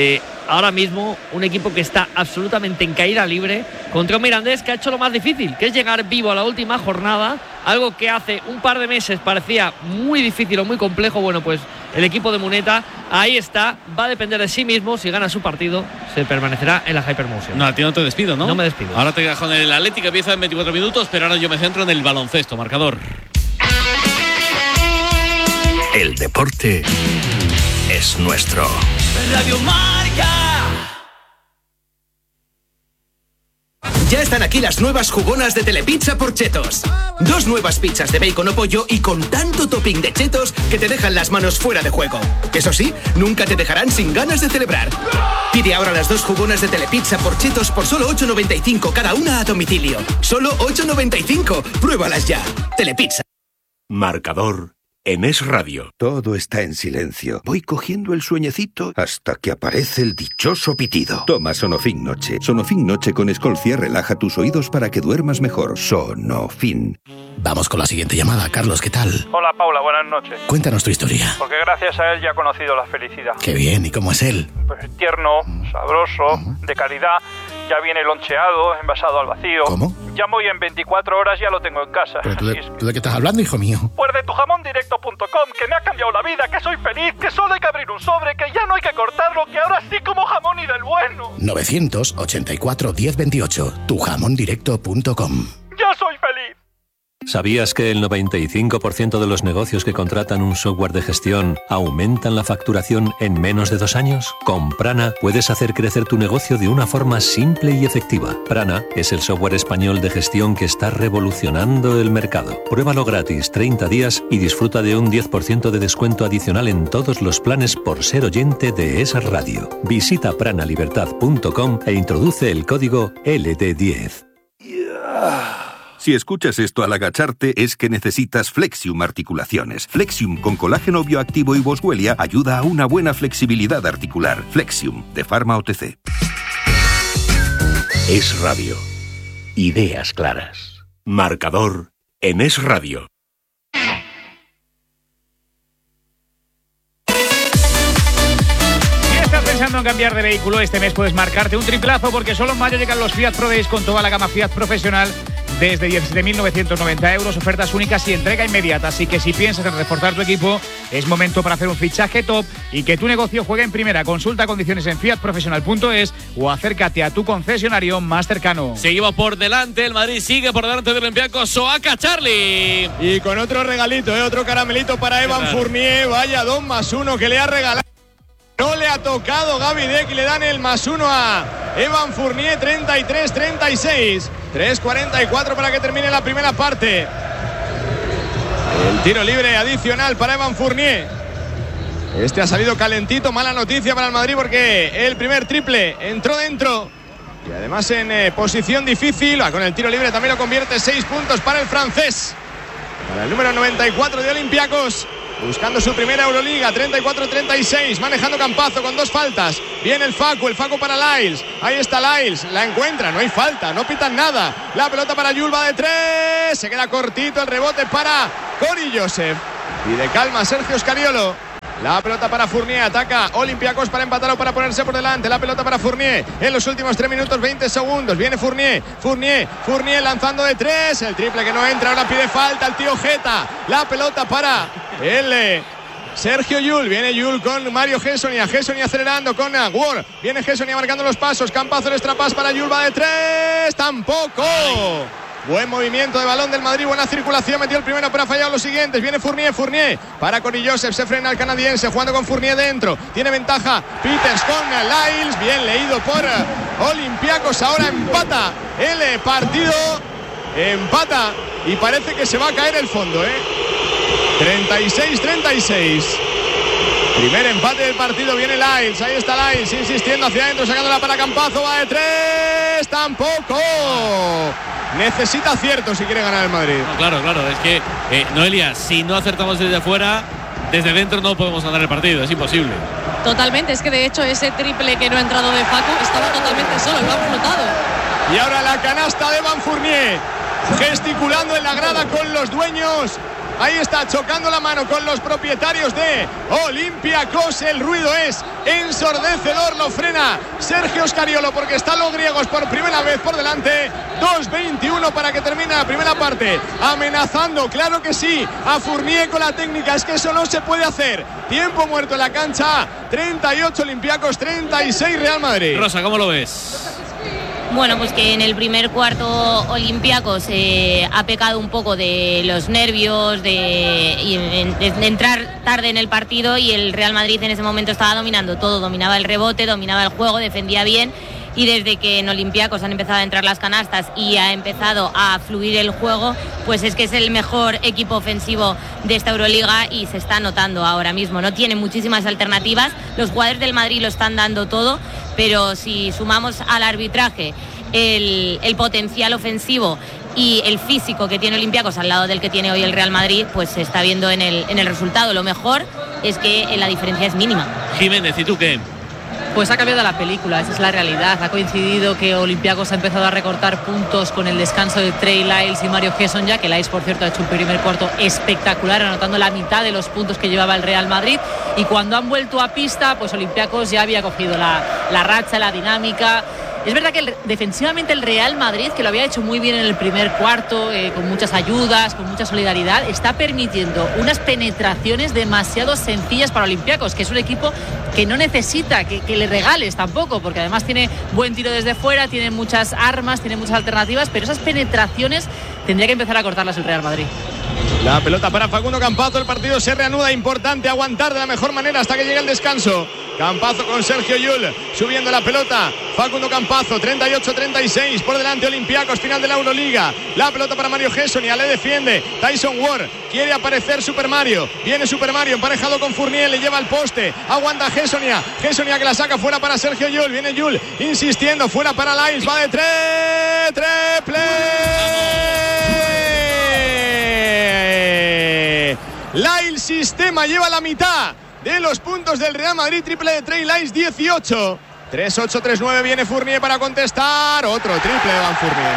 Ahora mismo un equipo que está absolutamente en caída libre contra un Mirandés que ha hecho lo más difícil, que es llegar vivo a la última jornada, algo que hace un par de meses parecía muy difícil o muy complejo. Bueno, pues el equipo de Muneta ahí está, va a depender de sí mismo. Si gana su partido se permanecerá en la Hypermotion. No, a ti no te despido, ¿no? No me despido. Ahora te quedas con el Atlético, empieza en 24 minutos, pero ahora yo me centro en el baloncesto. Marcador. El deporte es nuestro. Radio Marca. Ya están aquí las nuevas jugonas de Telepizza por Chetos. 2 nuevas pizzas de bacon o pollo y con tanto topping de chetos que te dejan las manos fuera de juego. Eso sí, nunca te dejarán sin ganas de celebrar. Pide ahora las 2 jugonas de Telepizza por Chetos por solo 8,95 cada una a domicilio. Solo 8,95. Pruébalas ya. Telepizza. Marcador en Es Radio. Todo está en silencio. Voy cogiendo el sueñecito hasta que aparece el dichoso pitido. Toma Sonofin Noche. Sonofin Noche con Escolcia relaja tus oídos para que duermas mejor. Sonofin. Vamos con la siguiente llamada. Carlos, ¿qué tal? Hola, Paula, buenas noches. Cuéntanos tu historia. Porque gracias a él ya he conocido la felicidad. Qué bien, ¿y cómo es él? Pues tierno, sabroso, de calidad. Ya viene loncheado, envasado al vacío. ¿Cómo? Llamo y en 24 horas ya lo tengo en casa. ¿Pero tú de qué estás hablando, hijo mío? Pues de tujamondirecto.com, que me ha cambiado la vida, que soy feliz, que solo hay que abrir un sobre, que ya no hay que cortarlo, que ahora sí como jamón y del bueno. 984 1028, tujamondirecto.com. ¡Ya soy feliz! ¿Sabías que el 95% de los negocios que contratan un software de gestión aumentan la facturación en menos de 2 años? Con Prana puedes hacer crecer tu negocio de una forma simple y efectiva. Prana es el software español de gestión que está revolucionando el mercado. Pruébalo gratis 30 días y disfruta de un 10% de descuento adicional en todos los planes por ser oyente de esa radio. Visita pranalibertad.com e introduce el código LD10. Si escuchas esto al agacharte es que necesitas Flexium Articulaciones. Flexium con colágeno bioactivo y boswellia ayuda a una buena flexibilidad articular. Flexium, de Pharma OTC. Es Radio. Ideas claras. Marcador en Es Radio. Si estás pensando en cambiar de vehículo, este mes puedes marcarte un triplazo porque solo en mayo llegan los Fiat Pro Days con toda la gama Fiat profesional desde 17.990 euros, ofertas únicas y entrega inmediata. Así que si piensas en reforzar tu equipo, es momento para hacer un fichaje top y que tu negocio juegue en primera. Consulta condiciones en fiatprofesional.es o acércate a tu concesionario más cercano. Seguimos por delante, el Madrid sigue por delante del Olympiacos. Soaca Charlie. Y con otro regalito, otro caramelito para Evan Fournier. Vaya 2+1 que le ha regalado No le ha tocado Gaby Deck y le dan el +1 a Evan Fournier, 33-36. 3:44 para que termine la primera parte. El tiro libre adicional para Evan Fournier. Este ha salido calentito, mala noticia para el Madrid porque el primer triple entró dentro. Y además en posición difícil, con el tiro libre también lo convierte. 6 puntos para el francés. Para el número 94 de Olympiacos. Buscando su primera Euroliga, 34-36, manejando Campazzo con 2 faltas. Viene el Facu para Lyles. Ahí está Lyles, la encuentra, no hay falta, no pitan nada. La pelota para Yul, va de 3, se queda cortito el rebote para Cory Joseph. Y de calma Sergio Scariolo. La pelota para Fournier, ataca Olympiacos para empatar o para ponerse por delante. La pelota para Fournier en los últimos 3 minutos 20 segundos. Viene Fournier lanzando de 3. El triple que no entra, ahora pide falta el tío Jeta. La pelota para el Sergio Yul. Viene Yul con Mario Hessonia acelerando con Ward. Viene Hessonia marcando los pasos. Campazzo, el extra pass para Yul, va de 3. Tampoco. Buen movimiento de balón del Madrid, buena circulación, metió el primero pero ha fallado los siguientes. Viene Fournier para Cory Joseph, se frena el canadiense jugando con Fournier dentro, tiene ventaja Peters con Lyles, bien leído por Olympiacos. Ahora empata el partido, empata y parece que se va a caer el fondo, 36-36. Primer empate del partido, viene Lyles, ahí está Lyles insistiendo hacia adentro, sacándola para Campazzo, va de 3, tampoco. Necesita acierto si quiere ganar el Madrid. No, claro, es que Noelia, si no acertamos desde fuera, desde dentro no podemos ganar el partido, es imposible. Totalmente, es que de hecho ese triple que no ha entrado de Facu estaba totalmente solo, lo ha flotado. Y ahora la canasta de Evan Fournier, gesticulando en la grada con los dueños. Ahí está, chocando la mano con los propietarios de Olympiacos. El ruido es ensordecedor, lo frena Sergio Scariolo porque están los griegos por primera vez por delante. 2:21 para que termine la primera parte. Amenazando, claro que sí, a Fournier con la técnica. Es que eso no se puede hacer. Tiempo muerto en la cancha. 38 Olympiacos, 36 Real Madrid. Rosa, ¿cómo lo ves? Bueno, pues que en el primer cuarto Olympiacos ha pecado un poco de los nervios, de entrar tarde en el partido, y el Real Madrid en ese momento estaba dominando todo, dominaba el rebote, dominaba el juego, defendía bien, y desde que en Olympiacos han empezado a entrar las canastas y ha empezado a fluir el juego, pues es que es el mejor equipo ofensivo de esta Euroliga y se está notando ahora mismo. No tiene muchísimas alternativas, los jugadores del Madrid lo están dando todo, pero si sumamos al arbitraje el potencial ofensivo y el físico que tiene Olympiacos al lado del que tiene hoy el Real Madrid, pues se está viendo en el resultado. Lo mejor es que la diferencia es mínima. Jiménez, ¿y tú qué? Pues ha cambiado la película, esa es la realidad. Ha coincidido que Olympiacos ha empezado a recortar puntos con el descanso de Trey Lyles y Mario Hessonia, que Lyles, por cierto, ha hecho un primer cuarto espectacular, anotando la mitad de los puntos que llevaba el Real Madrid. Y cuando han vuelto a pista, pues Olympiacos ya había cogido la racha, la dinámica. Es verdad que defensivamente el Real Madrid, que lo había hecho muy bien en el primer cuarto, con muchas ayudas, con mucha solidaridad, está permitiendo unas penetraciones demasiado sencillas para Olympiacos, que es un equipo que no necesita que le regales tampoco, porque además tiene buen tiro desde fuera, tiene muchas armas, tiene muchas alternativas, pero esas penetraciones tendría que empezar a cortarlas el Real Madrid. La pelota para Facundo Campazzo, el partido se reanuda, importante aguantar de la mejor manera hasta que llegue el descanso. Campazzo con Sergio Yul, subiendo la pelota, Facundo Campazzo, 38-36, por delante Olympiacos, final de la Euroliga. La pelota para Mario Hessonia, le defiende Tyson Ward, quiere aparecer Super Mario, viene Super Mario emparejado con Fournier, le lleva al poste, aguanta Hessonia que la saca fuera para Sergio Yul, viene Yul insistiendo, fuera para Lyles, va de 3, triple. Lyles sistema lleva la mitad de los puntos del Real Madrid, triple de Trey Lyles, 18. 3-8-3-9, viene Fournier para contestar, otro triple de Van Fournier.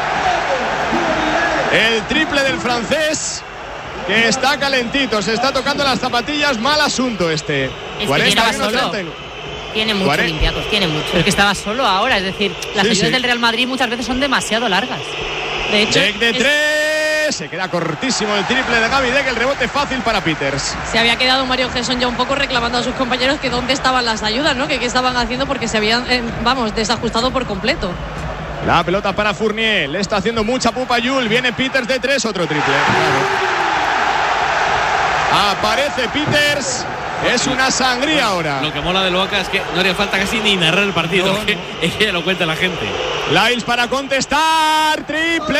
El triple del francés, que está calentito, se está tocando las zapatillas, mal asunto este. Es 41, que tiene mucho Olympiacos, tiene mucho. Pero es que estaba solo ahora, es decir, las ayudas del Real Madrid muchas veces son demasiado largas. De hecho, check de 3. Se queda cortísimo el triple de Gaby Deck, el rebote fácil para Peters. Se había quedado Mario Hesson ya un poco reclamando a sus compañeros que dónde estaban las ayudas, ¿no? Que qué estaban haciendo, porque se habían, desajustado por completo. La pelota para Fournier, le está haciendo mucha pupa Yul, viene Peters de 3, otro triple. Aparece Peters Es una sangría ahora. Lo que mola de Loaca es que no haría falta casi ni narrar el partido. Es que lo cuenta la gente. Lyles para contestar. ¡Triple!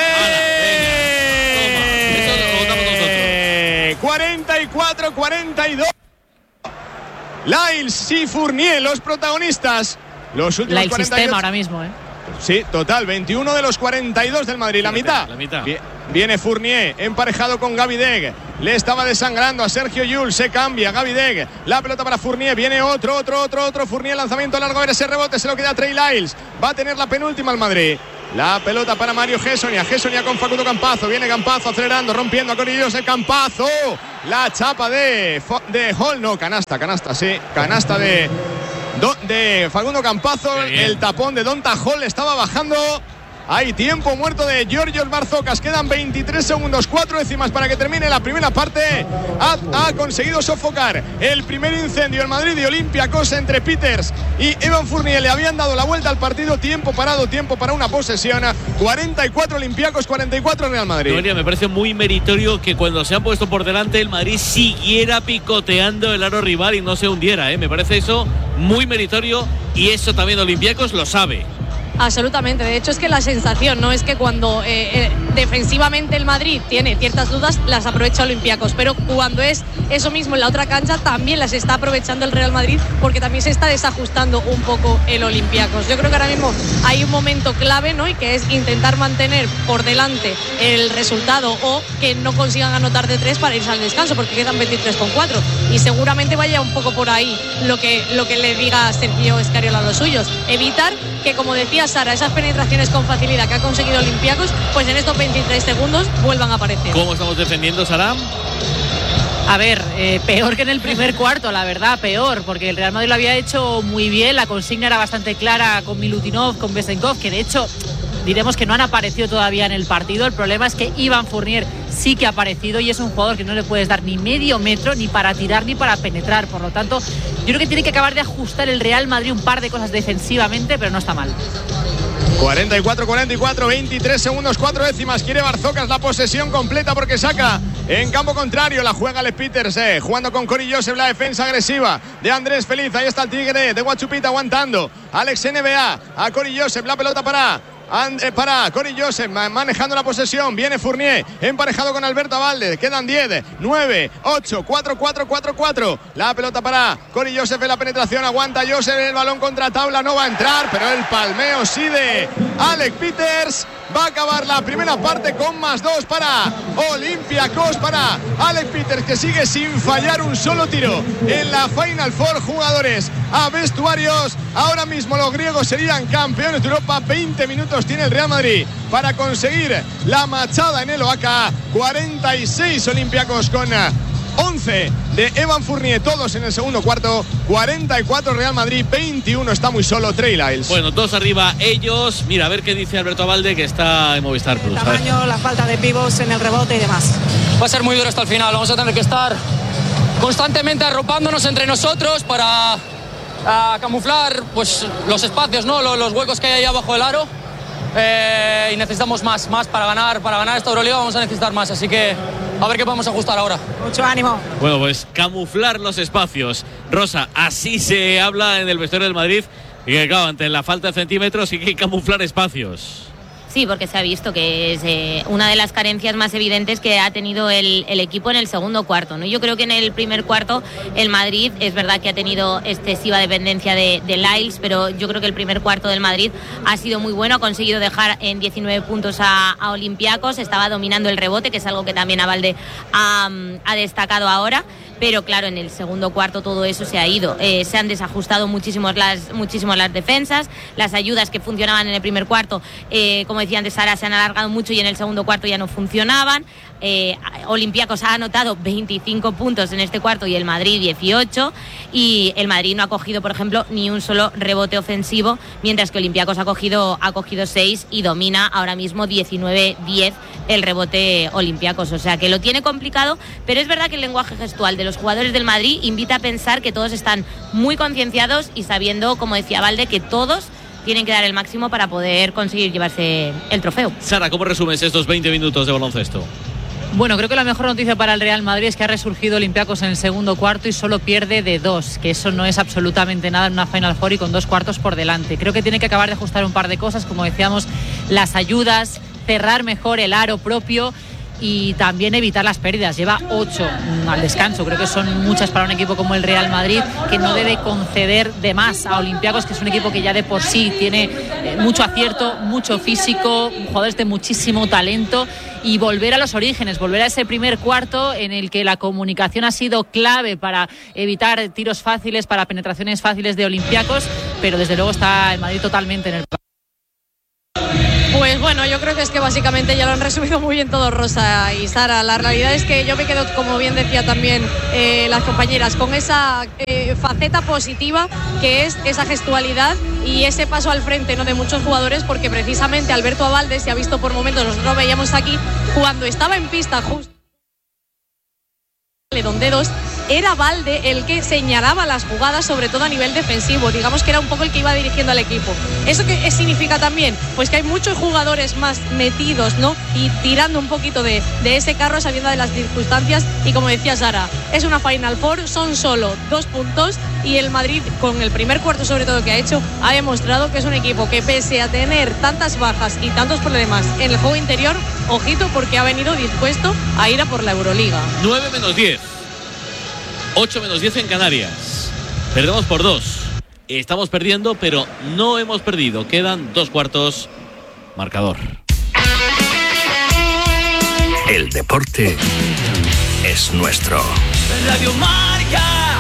44-42. Lyles y Fournier, los protagonistas. Los últimos el 48. sistema ahora mismo, Sí, total, 21 de los 42 del Madrid, la mitad. Viene Fournier, emparejado con Gaby Deg. Le estaba desangrando a Sergio Llull, se cambia Gaby Deg. La pelota para Fournier, viene otro. Fournier, lanzamiento largo, a ver ese rebote, se lo queda Trey Lyles. Va a tener la penúltima el Madrid. La pelota para Mario Gessonia con Facundo Campazzo. Viene Campazzo acelerando, rompiendo a Corillos el Campazzo. La chapa de Hall, no, canasta, sí. Canasta de Facundo Campazzo. El tapón de Donta Hall estaba bajando. Hay tiempo muerto de Georgios Barzocas. Quedan 23 segundos, 4 décimas para que termine la primera parte. Ha conseguido sofocar el primer incendio el Madrid de Olympiacos entre Peters y Evan Fournier. Le habían dado la vuelta al partido. Tiempo parado, tiempo para una posesión. 44 Olympiacos, 44 Real Madrid. Noelia, me parece muy meritorio que cuando se han puesto por delante el Madrid siguiera picoteando el aro rival y no se hundiera. Me parece eso muy meritorio y eso también Olympiacos lo sabe. Absolutamente, de hecho es que la sensación no es que cuando defensivamente el Madrid tiene ciertas dudas las aprovecha Olympiacos, pero cuando es eso mismo en la otra cancha también las está aprovechando el Real Madrid porque también se está desajustando un poco el Olympiacos. Yo creo que ahora mismo hay un momento clave, ¿no? Y que es intentar mantener por delante el resultado o que no consigan anotar de 3 para irse al descanso porque quedan 23,4 y seguramente vaya un poco por ahí lo que le diga Sergio Scariolo a los suyos, evitar que, como decía Sara, esas penetraciones con facilidad que ha conseguido Olympiacos, pues en estos 23 segundos vuelvan a aparecer. ¿Cómo estamos defendiendo, Sara? A ver, peor que en el primer cuarto, la verdad, peor, porque el Real Madrid lo había hecho muy bien, la consigna era bastante clara con Milutinov, con Besenkov, que de hecho diremos que no han aparecido todavía en el partido. El problema es que Evan Fournier sí que ha aparecido y es un jugador que no le puedes dar ni medio metro ni para tirar ni para penetrar. Por lo tanto, yo creo que tiene que acabar de ajustar el Real Madrid un par de cosas defensivamente, pero no está mal. 44-44, 23 segundos, 4 décimas. Quiere Barzocas la posesión completa porque saca en campo contrario. La juega Le Peters, jugando con Cory Joseph, la defensa agresiva de Andrés Feliz. Ahí está el Tigre de Guachupita aguantando. Alex NBA a Cory Joseph, la pelota para Cory Joseph, manejando la posesión. Viene Fournier, emparejado con Alberto Abalde. Quedan 10, 9, 8, 4, 4, 4, 4. La pelota para Cory Joseph en la penetración. Aguanta Joseph, el balón contra tabla. No va a entrar, pero el palmeo sí de Alec Peters. Va a acabar la primera parte con +2 para Olympiacos, para Alec Peters, que sigue sin fallar un solo tiro en la Final Four. Jugadores a vestuarios. Ahora mismo los griegos serían campeones de Europa. 20 minutos tiene el Real Madrid para conseguir la machada en el Oaca. 46 Olympiacos con 11 de Evan Fournier, todos en el segundo cuarto. 44 Real Madrid, 21 está muy solo Trey Lyles. Bueno, 2 arriba ellos. Mira, a ver qué dice Alberto Abalde, que está en Movistar Plus. El tamaño, la falta de pivots en el rebote y demás. Va a ser muy duro hasta el final. Vamos a tener que estar constantemente arropándonos entre nosotros para camuflar pues los espacios, ¿no? Los huecos que hay ahí abajo del aro. Y necesitamos más para ganar esta Euroliga. Vamos a necesitar más, así que a ver qué podemos ajustar ahora. Mucho ánimo. Bueno, pues camuflar los espacios. Rosa, así se habla en el vestuario del Madrid. Y que claro, ante la falta de centímetros hay que camuflar espacios. Sí, porque se ha visto que es una de las carencias más evidentes que ha tenido el equipo en el segundo cuarto, ¿no? Yo creo que en el primer cuarto el Madrid es verdad que ha tenido excesiva dependencia de Lyles, pero yo creo que el primer cuarto del Madrid ha sido muy bueno, ha conseguido dejar en 19 puntos a Olympiacos, estaba dominando el rebote, que es algo que también Abalde ha destacado ahora. Pero claro, en el segundo cuarto todo eso se ha ido. Se han desajustado muchísimo las defensas, las ayudas que funcionaban en el primer cuarto, como decía antes Sara, se han alargado mucho y en el segundo cuarto ya no funcionaban. Olympiacos ha anotado 25 puntos en este cuarto y el Madrid 18, y el Madrid no ha cogido, por ejemplo, ni un solo rebote ofensivo, mientras que Olympiacos ha cogido 6 y domina ahora mismo 19-10 el rebote Olympiacos, o sea que lo tiene complicado, pero es verdad que el lenguaje gestual de los jugadores del Madrid invita a pensar que todos están muy concienciados y sabiendo, como decía Abalde, que todos tienen que dar el máximo para poder conseguir llevarse el trofeo. Sara, ¿cómo resumes estos 20 minutos de baloncesto? Bueno, creo que la mejor noticia para el Real Madrid es que ha resurgido Olympiacos en el segundo cuarto y solo pierde de 2, que eso no es absolutamente nada en una Final Four y con 2 cuartos por delante. Creo que tiene que acabar de ajustar un par de cosas, como decíamos, las ayudas, cerrar mejor el aro propio y también evitar las pérdidas. Lleva 8 al descanso, creo que son muchas para un equipo como el Real Madrid, que no debe conceder de más a Olympiacos, que es un equipo que ya de por sí tiene mucho acierto, mucho físico, jugadores de muchísimo talento, y volver a los orígenes, volver a ese primer cuarto en el que la comunicación ha sido clave para evitar tiros fáciles, para penetraciones fáciles de Olympiacos, pero desde luego está el Madrid totalmente en el... Pues bueno, yo creo que es que básicamente ya lo han resumido muy bien todo Rosa y Sara. La realidad es que yo me quedo, como bien decía también las compañeras, con esa faceta positiva que es esa gestualidad y ese paso al frente, ¿no?, de muchos jugadores, porque precisamente Alberto Abalde se ha visto por momentos, nosotros lo veíamos aquí, cuando estaba en pista justo don dedos, era Valde el que señalaba las jugadas, sobre todo a nivel defensivo. Digamos que era un poco el que iba dirigiendo al equipo. ¿Eso qué significa también? Pues que hay muchos jugadores más metidos, ¿no?, y tirando un poquito de ese carro, sabiendo de las circunstancias. Y como decía Sara, es una Final Four, son solo 2 puntos y el Madrid, con el primer cuarto sobre todo que ha hecho, ha demostrado que es un equipo que, pese a tener tantas bajas y tantos problemas en el juego interior, ojito, porque ha venido dispuesto a ir a por la Euroliga. 9-10. 8-10 en Canarias. Perdemos por 2. Estamos perdiendo, pero no hemos perdido. Quedan 2 cuartos. Marcador. El deporte es nuestro. Radio Marca.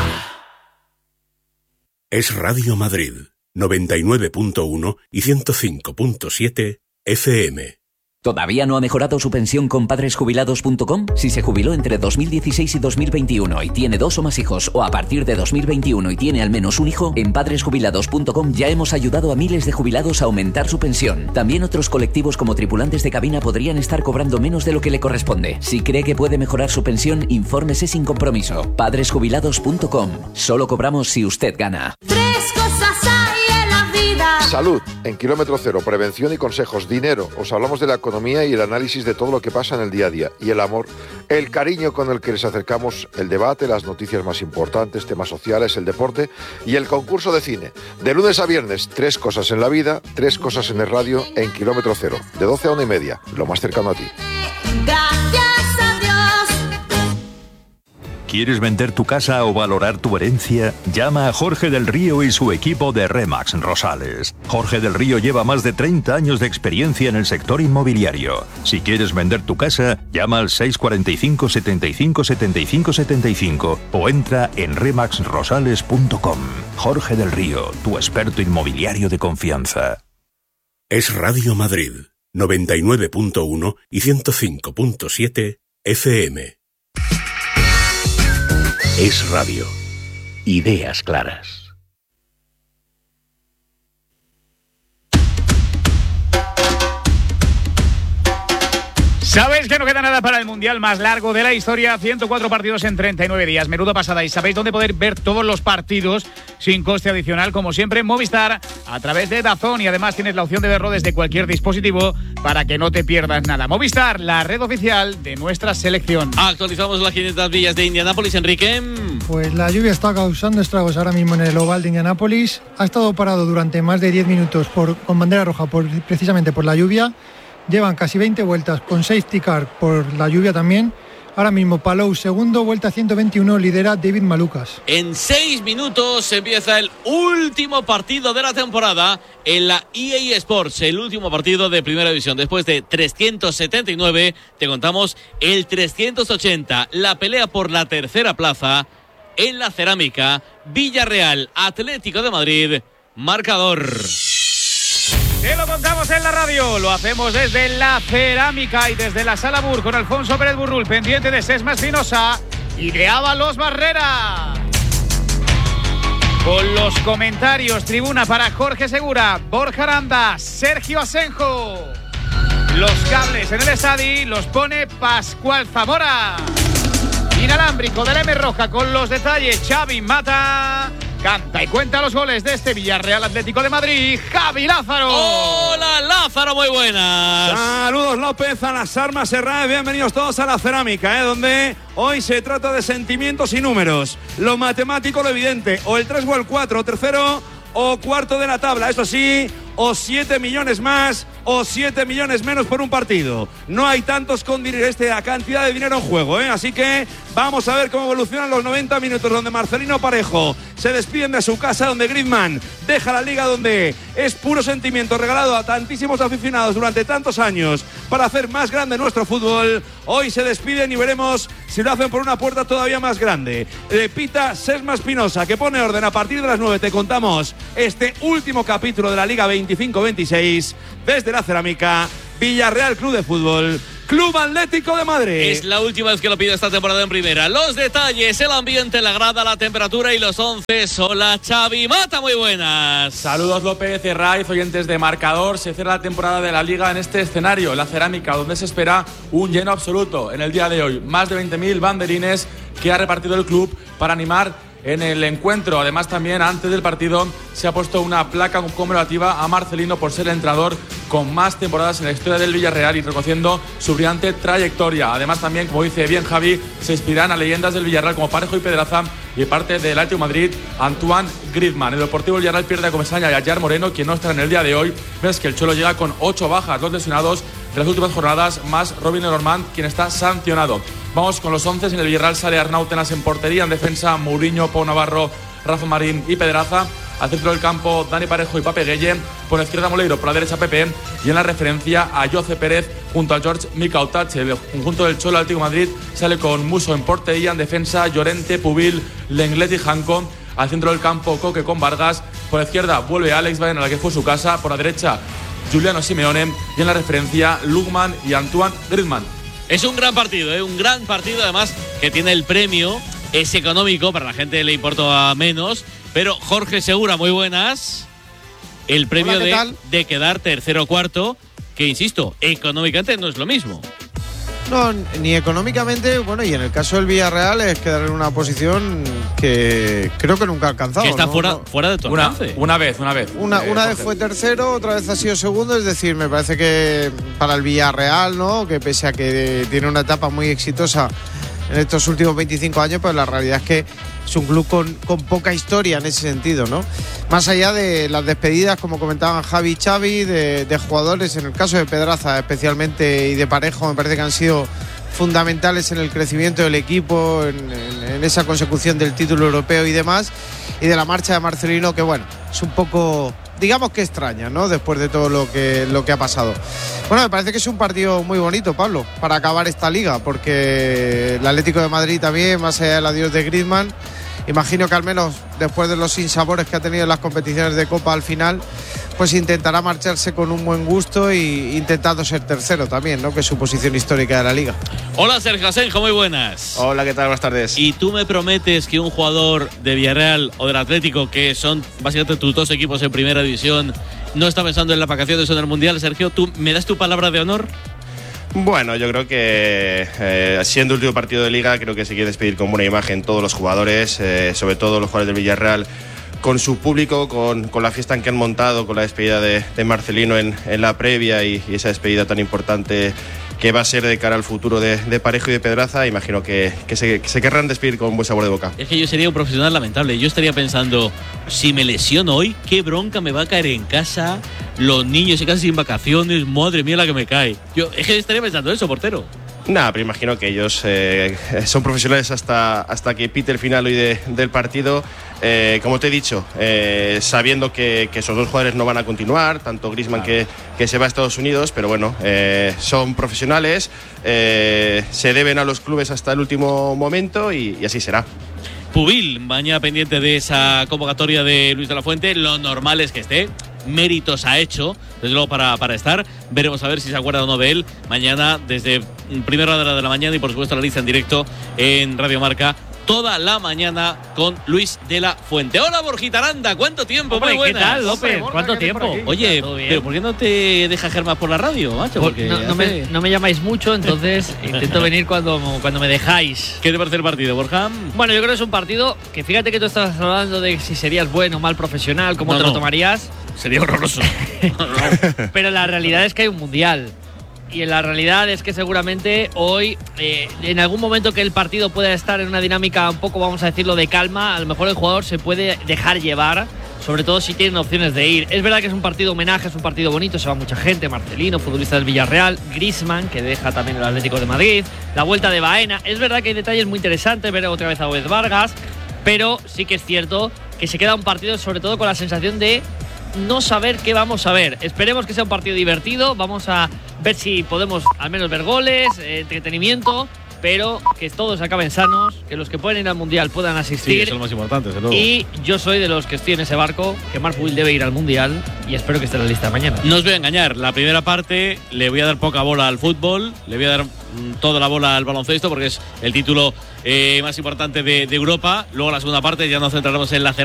Es Radio Madrid, 99.1 y 105.7 FM. ¿Todavía no ha mejorado su pensión con padresjubilados.com? Si se jubiló entre 2016 y 2021 y tiene 2 o más hijos, o a partir de 2021 y tiene al menos un hijo, en padresjubilados.com ya hemos ayudado a miles de jubilados a aumentar su pensión. También otros colectivos como tripulantes de cabina podrían estar cobrando menos de lo que le corresponde. Si cree que puede mejorar su pensión, infórmese sin compromiso. Padresjubilados.com. Solo cobramos si usted gana. 3 cosas hay en la vida. Salud, en Kilómetro Cero, prevención y consejos. Dinero, os hablamos de la economía y el análisis de todo lo que pasa en el día a día. Y el amor, el cariño con el que les acercamos el debate, las noticias más importantes, temas sociales, el deporte y el concurso de cine. De lunes a viernes, 3 cosas en la vida, 3 cosas en el radio, en Kilómetro Cero, de 12 a 1:30, lo más cercano a ti. Gracias a Dios. ¿Quieres vender tu casa o valorar tu herencia? Llama a Jorge del Río y su equipo de Remax Rosales. Jorge del Río lleva más de 30 años de experiencia en el sector inmobiliario. Si quieres vender tu casa, llama al 645 75 75 75 o entra en remaxrosales.com. Jorge del Río, tu experto inmobiliario de confianza. Es Radio Madrid, 99.1 y 105.7 FM. Es radio. Ideas claras. ¿Sabéis que no queda nada para el Mundial más largo de la historia? 104 partidos en 39 días. Menuda pasada. ¿Y sabéis dónde poder ver todos los partidos sin coste adicional? Como siempre, Movistar, a través de DAZN. Y además tienes la opción de verlo desde cualquier dispositivo para que no te pierdas nada. Movistar, la red oficial de nuestra selección. Actualizamos las 500 millas de Indianápolis, Enrique. Pues la lluvia está causando estragos ahora mismo en el oval de Indianápolis. Ha estado parado durante más de 10 minutos con bandera roja precisamente por la lluvia. Llevan casi 20 vueltas con safety car por la lluvia también. Ahora mismo Palou, segundo, vuelta 121, lidera David Malukas. En 6 minutos empieza el último partido de la temporada en la EA Sports, el último partido de Primera División. Después de 379, te contamos el 380, la pelea por la tercera plaza en la Cerámica, Villarreal, Atlético de Madrid, marcador. Te lo contamos en la radio, lo hacemos desde la Cerámica y desde la Sala Bur con Alfonso Pérez Burrul, pendiente de Sesma Espinosa y de Ábalos Barrera. Con los comentarios, tribuna para Jorge Segura, Borja Aranda, Sergio Asenjo. Los cables en el estadio los pone Pascual Zamora. Inalámbrico de la M Roja con los detalles, Xavi Mata. canta y cuenta los goles de este Villarreal Atlético de Madrid, Javi Lázaro. Hola Lázaro, muy buenas. Saludos López a las armas Herrera, bienvenidos todos a la cerámica, donde hoy se trata de sentimientos y números, lo matemático, lo evidente, o el 3 o el 4, tercero o cuarto de la tabla, eso sí, o 7 millones más o 7 millones menos por un partido. No hay tantos con esta cantidad de dinero en juego, así que vamos a ver cómo evolucionan los 90 minutos, donde Marcelino Parejo se despiden de su casa, donde Griezmann deja la liga, donde es puro sentimiento regalado a tantísimos aficionados durante tantos años para hacer más grande nuestro fútbol. Hoy se despiden y veremos si lo hacen por una puerta todavía más grande. Pita Sesma Espinosa, que pone orden. A partir de las 9 te contamos este último capítulo de la Liga 25-26 desde la cerámica. Villarreal Club de Fútbol, Club Atlético de Madrid. Es la última vez que lo pide esta temporada en primera. Los detalles, el ambiente, la grada, la temperatura y los 11. Hola Xavi Mata, muy buenas. Saludos López, Raiz, oyentes de Marcador. Se cierra la temporada de la Liga en este escenario, la cerámica, donde se espera un lleno absoluto en el día de hoy. Más de 20.000 banderines que ha repartido el club para animar en el encuentro. Además, también antes del partido se ha puesto una placa conmemorativa a Marcelino por ser el entrenador con más temporadas en la historia del Villarreal y reconociendo su brillante trayectoria. Además, también, como dice bien Javi, se inspiran a leyendas del Villarreal como Parejo y Pedraza, y parte del Atlético de Madrid, Antoine Griezmann. El Deportivo Villarreal pierde a Comesaña y a Jar Moreno, quien no estará en el día de hoy. Ves que el Cholo llega con 8 bajas, 2 lesionados de las últimas jornadas, más Robin Lenormand, quien está sancionado. Vamos con los 11. En el Villarreal sale Arnautenas en portería, en defensa Mourinho, Pau Navarro, Rafa Marín y Pedraza. Al centro del campo, Dani Parejo y Pape Gueye. Por la izquierda, Moleiro. Por la derecha, Pepe. Y en la referencia, a Jose Pérez junto a George Mikautache. El conjunto del Cholo Atlético de Madrid sale con Muso en portería. En defensa, Llorente, Pubil, Lenglet y Janko. Al centro del campo, Coque con Vargas. Por la izquierda, vuelve Alex Baena, a la que fue su casa. Por la derecha, Giuliano Simeone. Y en la referencia, Lukman y Antoine Griezmann. Es un gran partido, un gran partido, además que tiene el premio, es económico, para la gente le importa menos, pero Jorge Segura, muy buenas. El premio de quedar tercero o cuarto, que insisto, económicamente no es lo mismo. No, ni económicamente, bueno, y en el caso del Villarreal es quedar en una posición que creo que nunca ha alcanzado. Que está fuera de tu alcance. Una vez. Una vez fue tercero, otra vez ha sido segundo, es decir, me parece que para el Villarreal, ¿no?, que pese a que tiene una etapa muy exitosa en estos últimos 25 años, pues la realidad es que es un club con poca historia en ese sentido, ¿no? Más allá de las despedidas, como comentaban Javi y Xavi, de jugadores, en el caso de Pedraza especialmente y de Parejo, me parece que han sido fundamentales en el crecimiento del equipo, en esa consecución del título europeo y demás, y de la marcha de Marcelino, que bueno, es un poco, digamos que extraña, ¿no?, después de todo lo que ha pasado. Bueno, me parece que es un partido muy bonito, Pablo, para acabar esta liga, porque el Atlético de Madrid también, más allá del adiós de Griezmann, imagino que al menos después de los sinsabores que ha tenido en las competiciones de Copa al final, pues intentará marcharse con un buen gusto y intentando ser tercero también, ¿no?, que es su posición histórica de la liga. Hola Sergio Asenjo, muy buenas. Hola, ¿qué tal? Buenas tardes. ¿Y tú me prometes que un jugador de Villarreal o del Atlético, que son básicamente tus dos equipos en primera división, no está pensando en las vacaciones o en el Mundial? Sergio, ¿tú me das tu palabra de honor? Bueno, yo creo que siendo el último partido de Liga, creo que se quiere despedir con buena imagen todos los jugadores, sobre todo los jugadores del Villarreal, con su público, con la fiesta que han montado, con la despedida de Marcelino en la previa y esa despedida tan importante que va a ser de cara al futuro de Parejo y de Pedraza. Imagino que se querrán despedir con buen sabor de boca. Es que yo sería un profesional lamentable. Yo estaría pensando, si me lesiono hoy, qué bronca me va a caer en casa, los niños se quedan sin vacaciones, madre mía la que me cae. Yo es que estaría pensando eso, portero. Nada, pero imagino que ellos son profesionales hasta que pite el final hoy del partido. Como te he dicho, sabiendo que esos dos jugadores no van a continuar, tanto Griezmann que se va a Estados Unidos, pero bueno, son profesionales, se deben a los clubes hasta el último momento y así será. Pubil, mañana pendiente de esa convocatoria de Luis de la Fuente, lo normal es que esté. Méritos ha hecho, desde luego, para estar. Veremos a ver si se acuerda o no de él mañana desde primera hora de la mañana y por supuesto la lista en directo en Radio Marca toda la mañana con Luis de la Fuente. Hola, Borjita Aranda, ¿cuánto tiempo? Hombre, muy buenas. ¿qué tal, López? ¿Cuánto tiempo? Oye, pero ¿por qué no te deja Germán por la radio, macho? Porque no me llamáis mucho, entonces intento venir cuando me dejáis. ¿Qué te parece el partido, Borja? Bueno, yo creo que es un partido que fíjate que tú estás hablando de si serías bueno o mal profesional, cómo te lo tomarías. Sería horroroso. Pero la realidad es que hay un mundial. Y la realidad es que seguramente hoy, en algún momento que el partido pueda estar en una dinámica un poco, vamos a decirlo, de calma, a lo mejor el jugador se puede dejar llevar, sobre todo si tienen opciones de ir. Es verdad que es un partido homenaje, es un partido bonito, se va mucha gente, Marcelino, futbolista del Villarreal, Griezmann, que deja también el Atlético de Madrid, la vuelta de Baena. Es verdad que hay detalles muy interesantes, ver otra vez a Oed Vargas, pero sí que es cierto que se queda un partido sobre todo con la sensación de no saber qué vamos a ver. Esperemos que sea un partido divertido, vamos a ver si podemos al menos ver goles, entretenimiento, pero que todos acaben sanos, que los que pueden ir al Mundial puedan asistir. Sí, eso es lo más importante, desde luego. Y yo soy de los que estoy en ese barco, que Marc Puig debe ir al Mundial y espero que esté en la lista mañana. No os voy a engañar, la primera parte le voy a dar poca bola al fútbol, le voy a dar toda la bola al baloncesto porque es el título más importante de Europa. Luego la segunda parte ya nos centraremos en la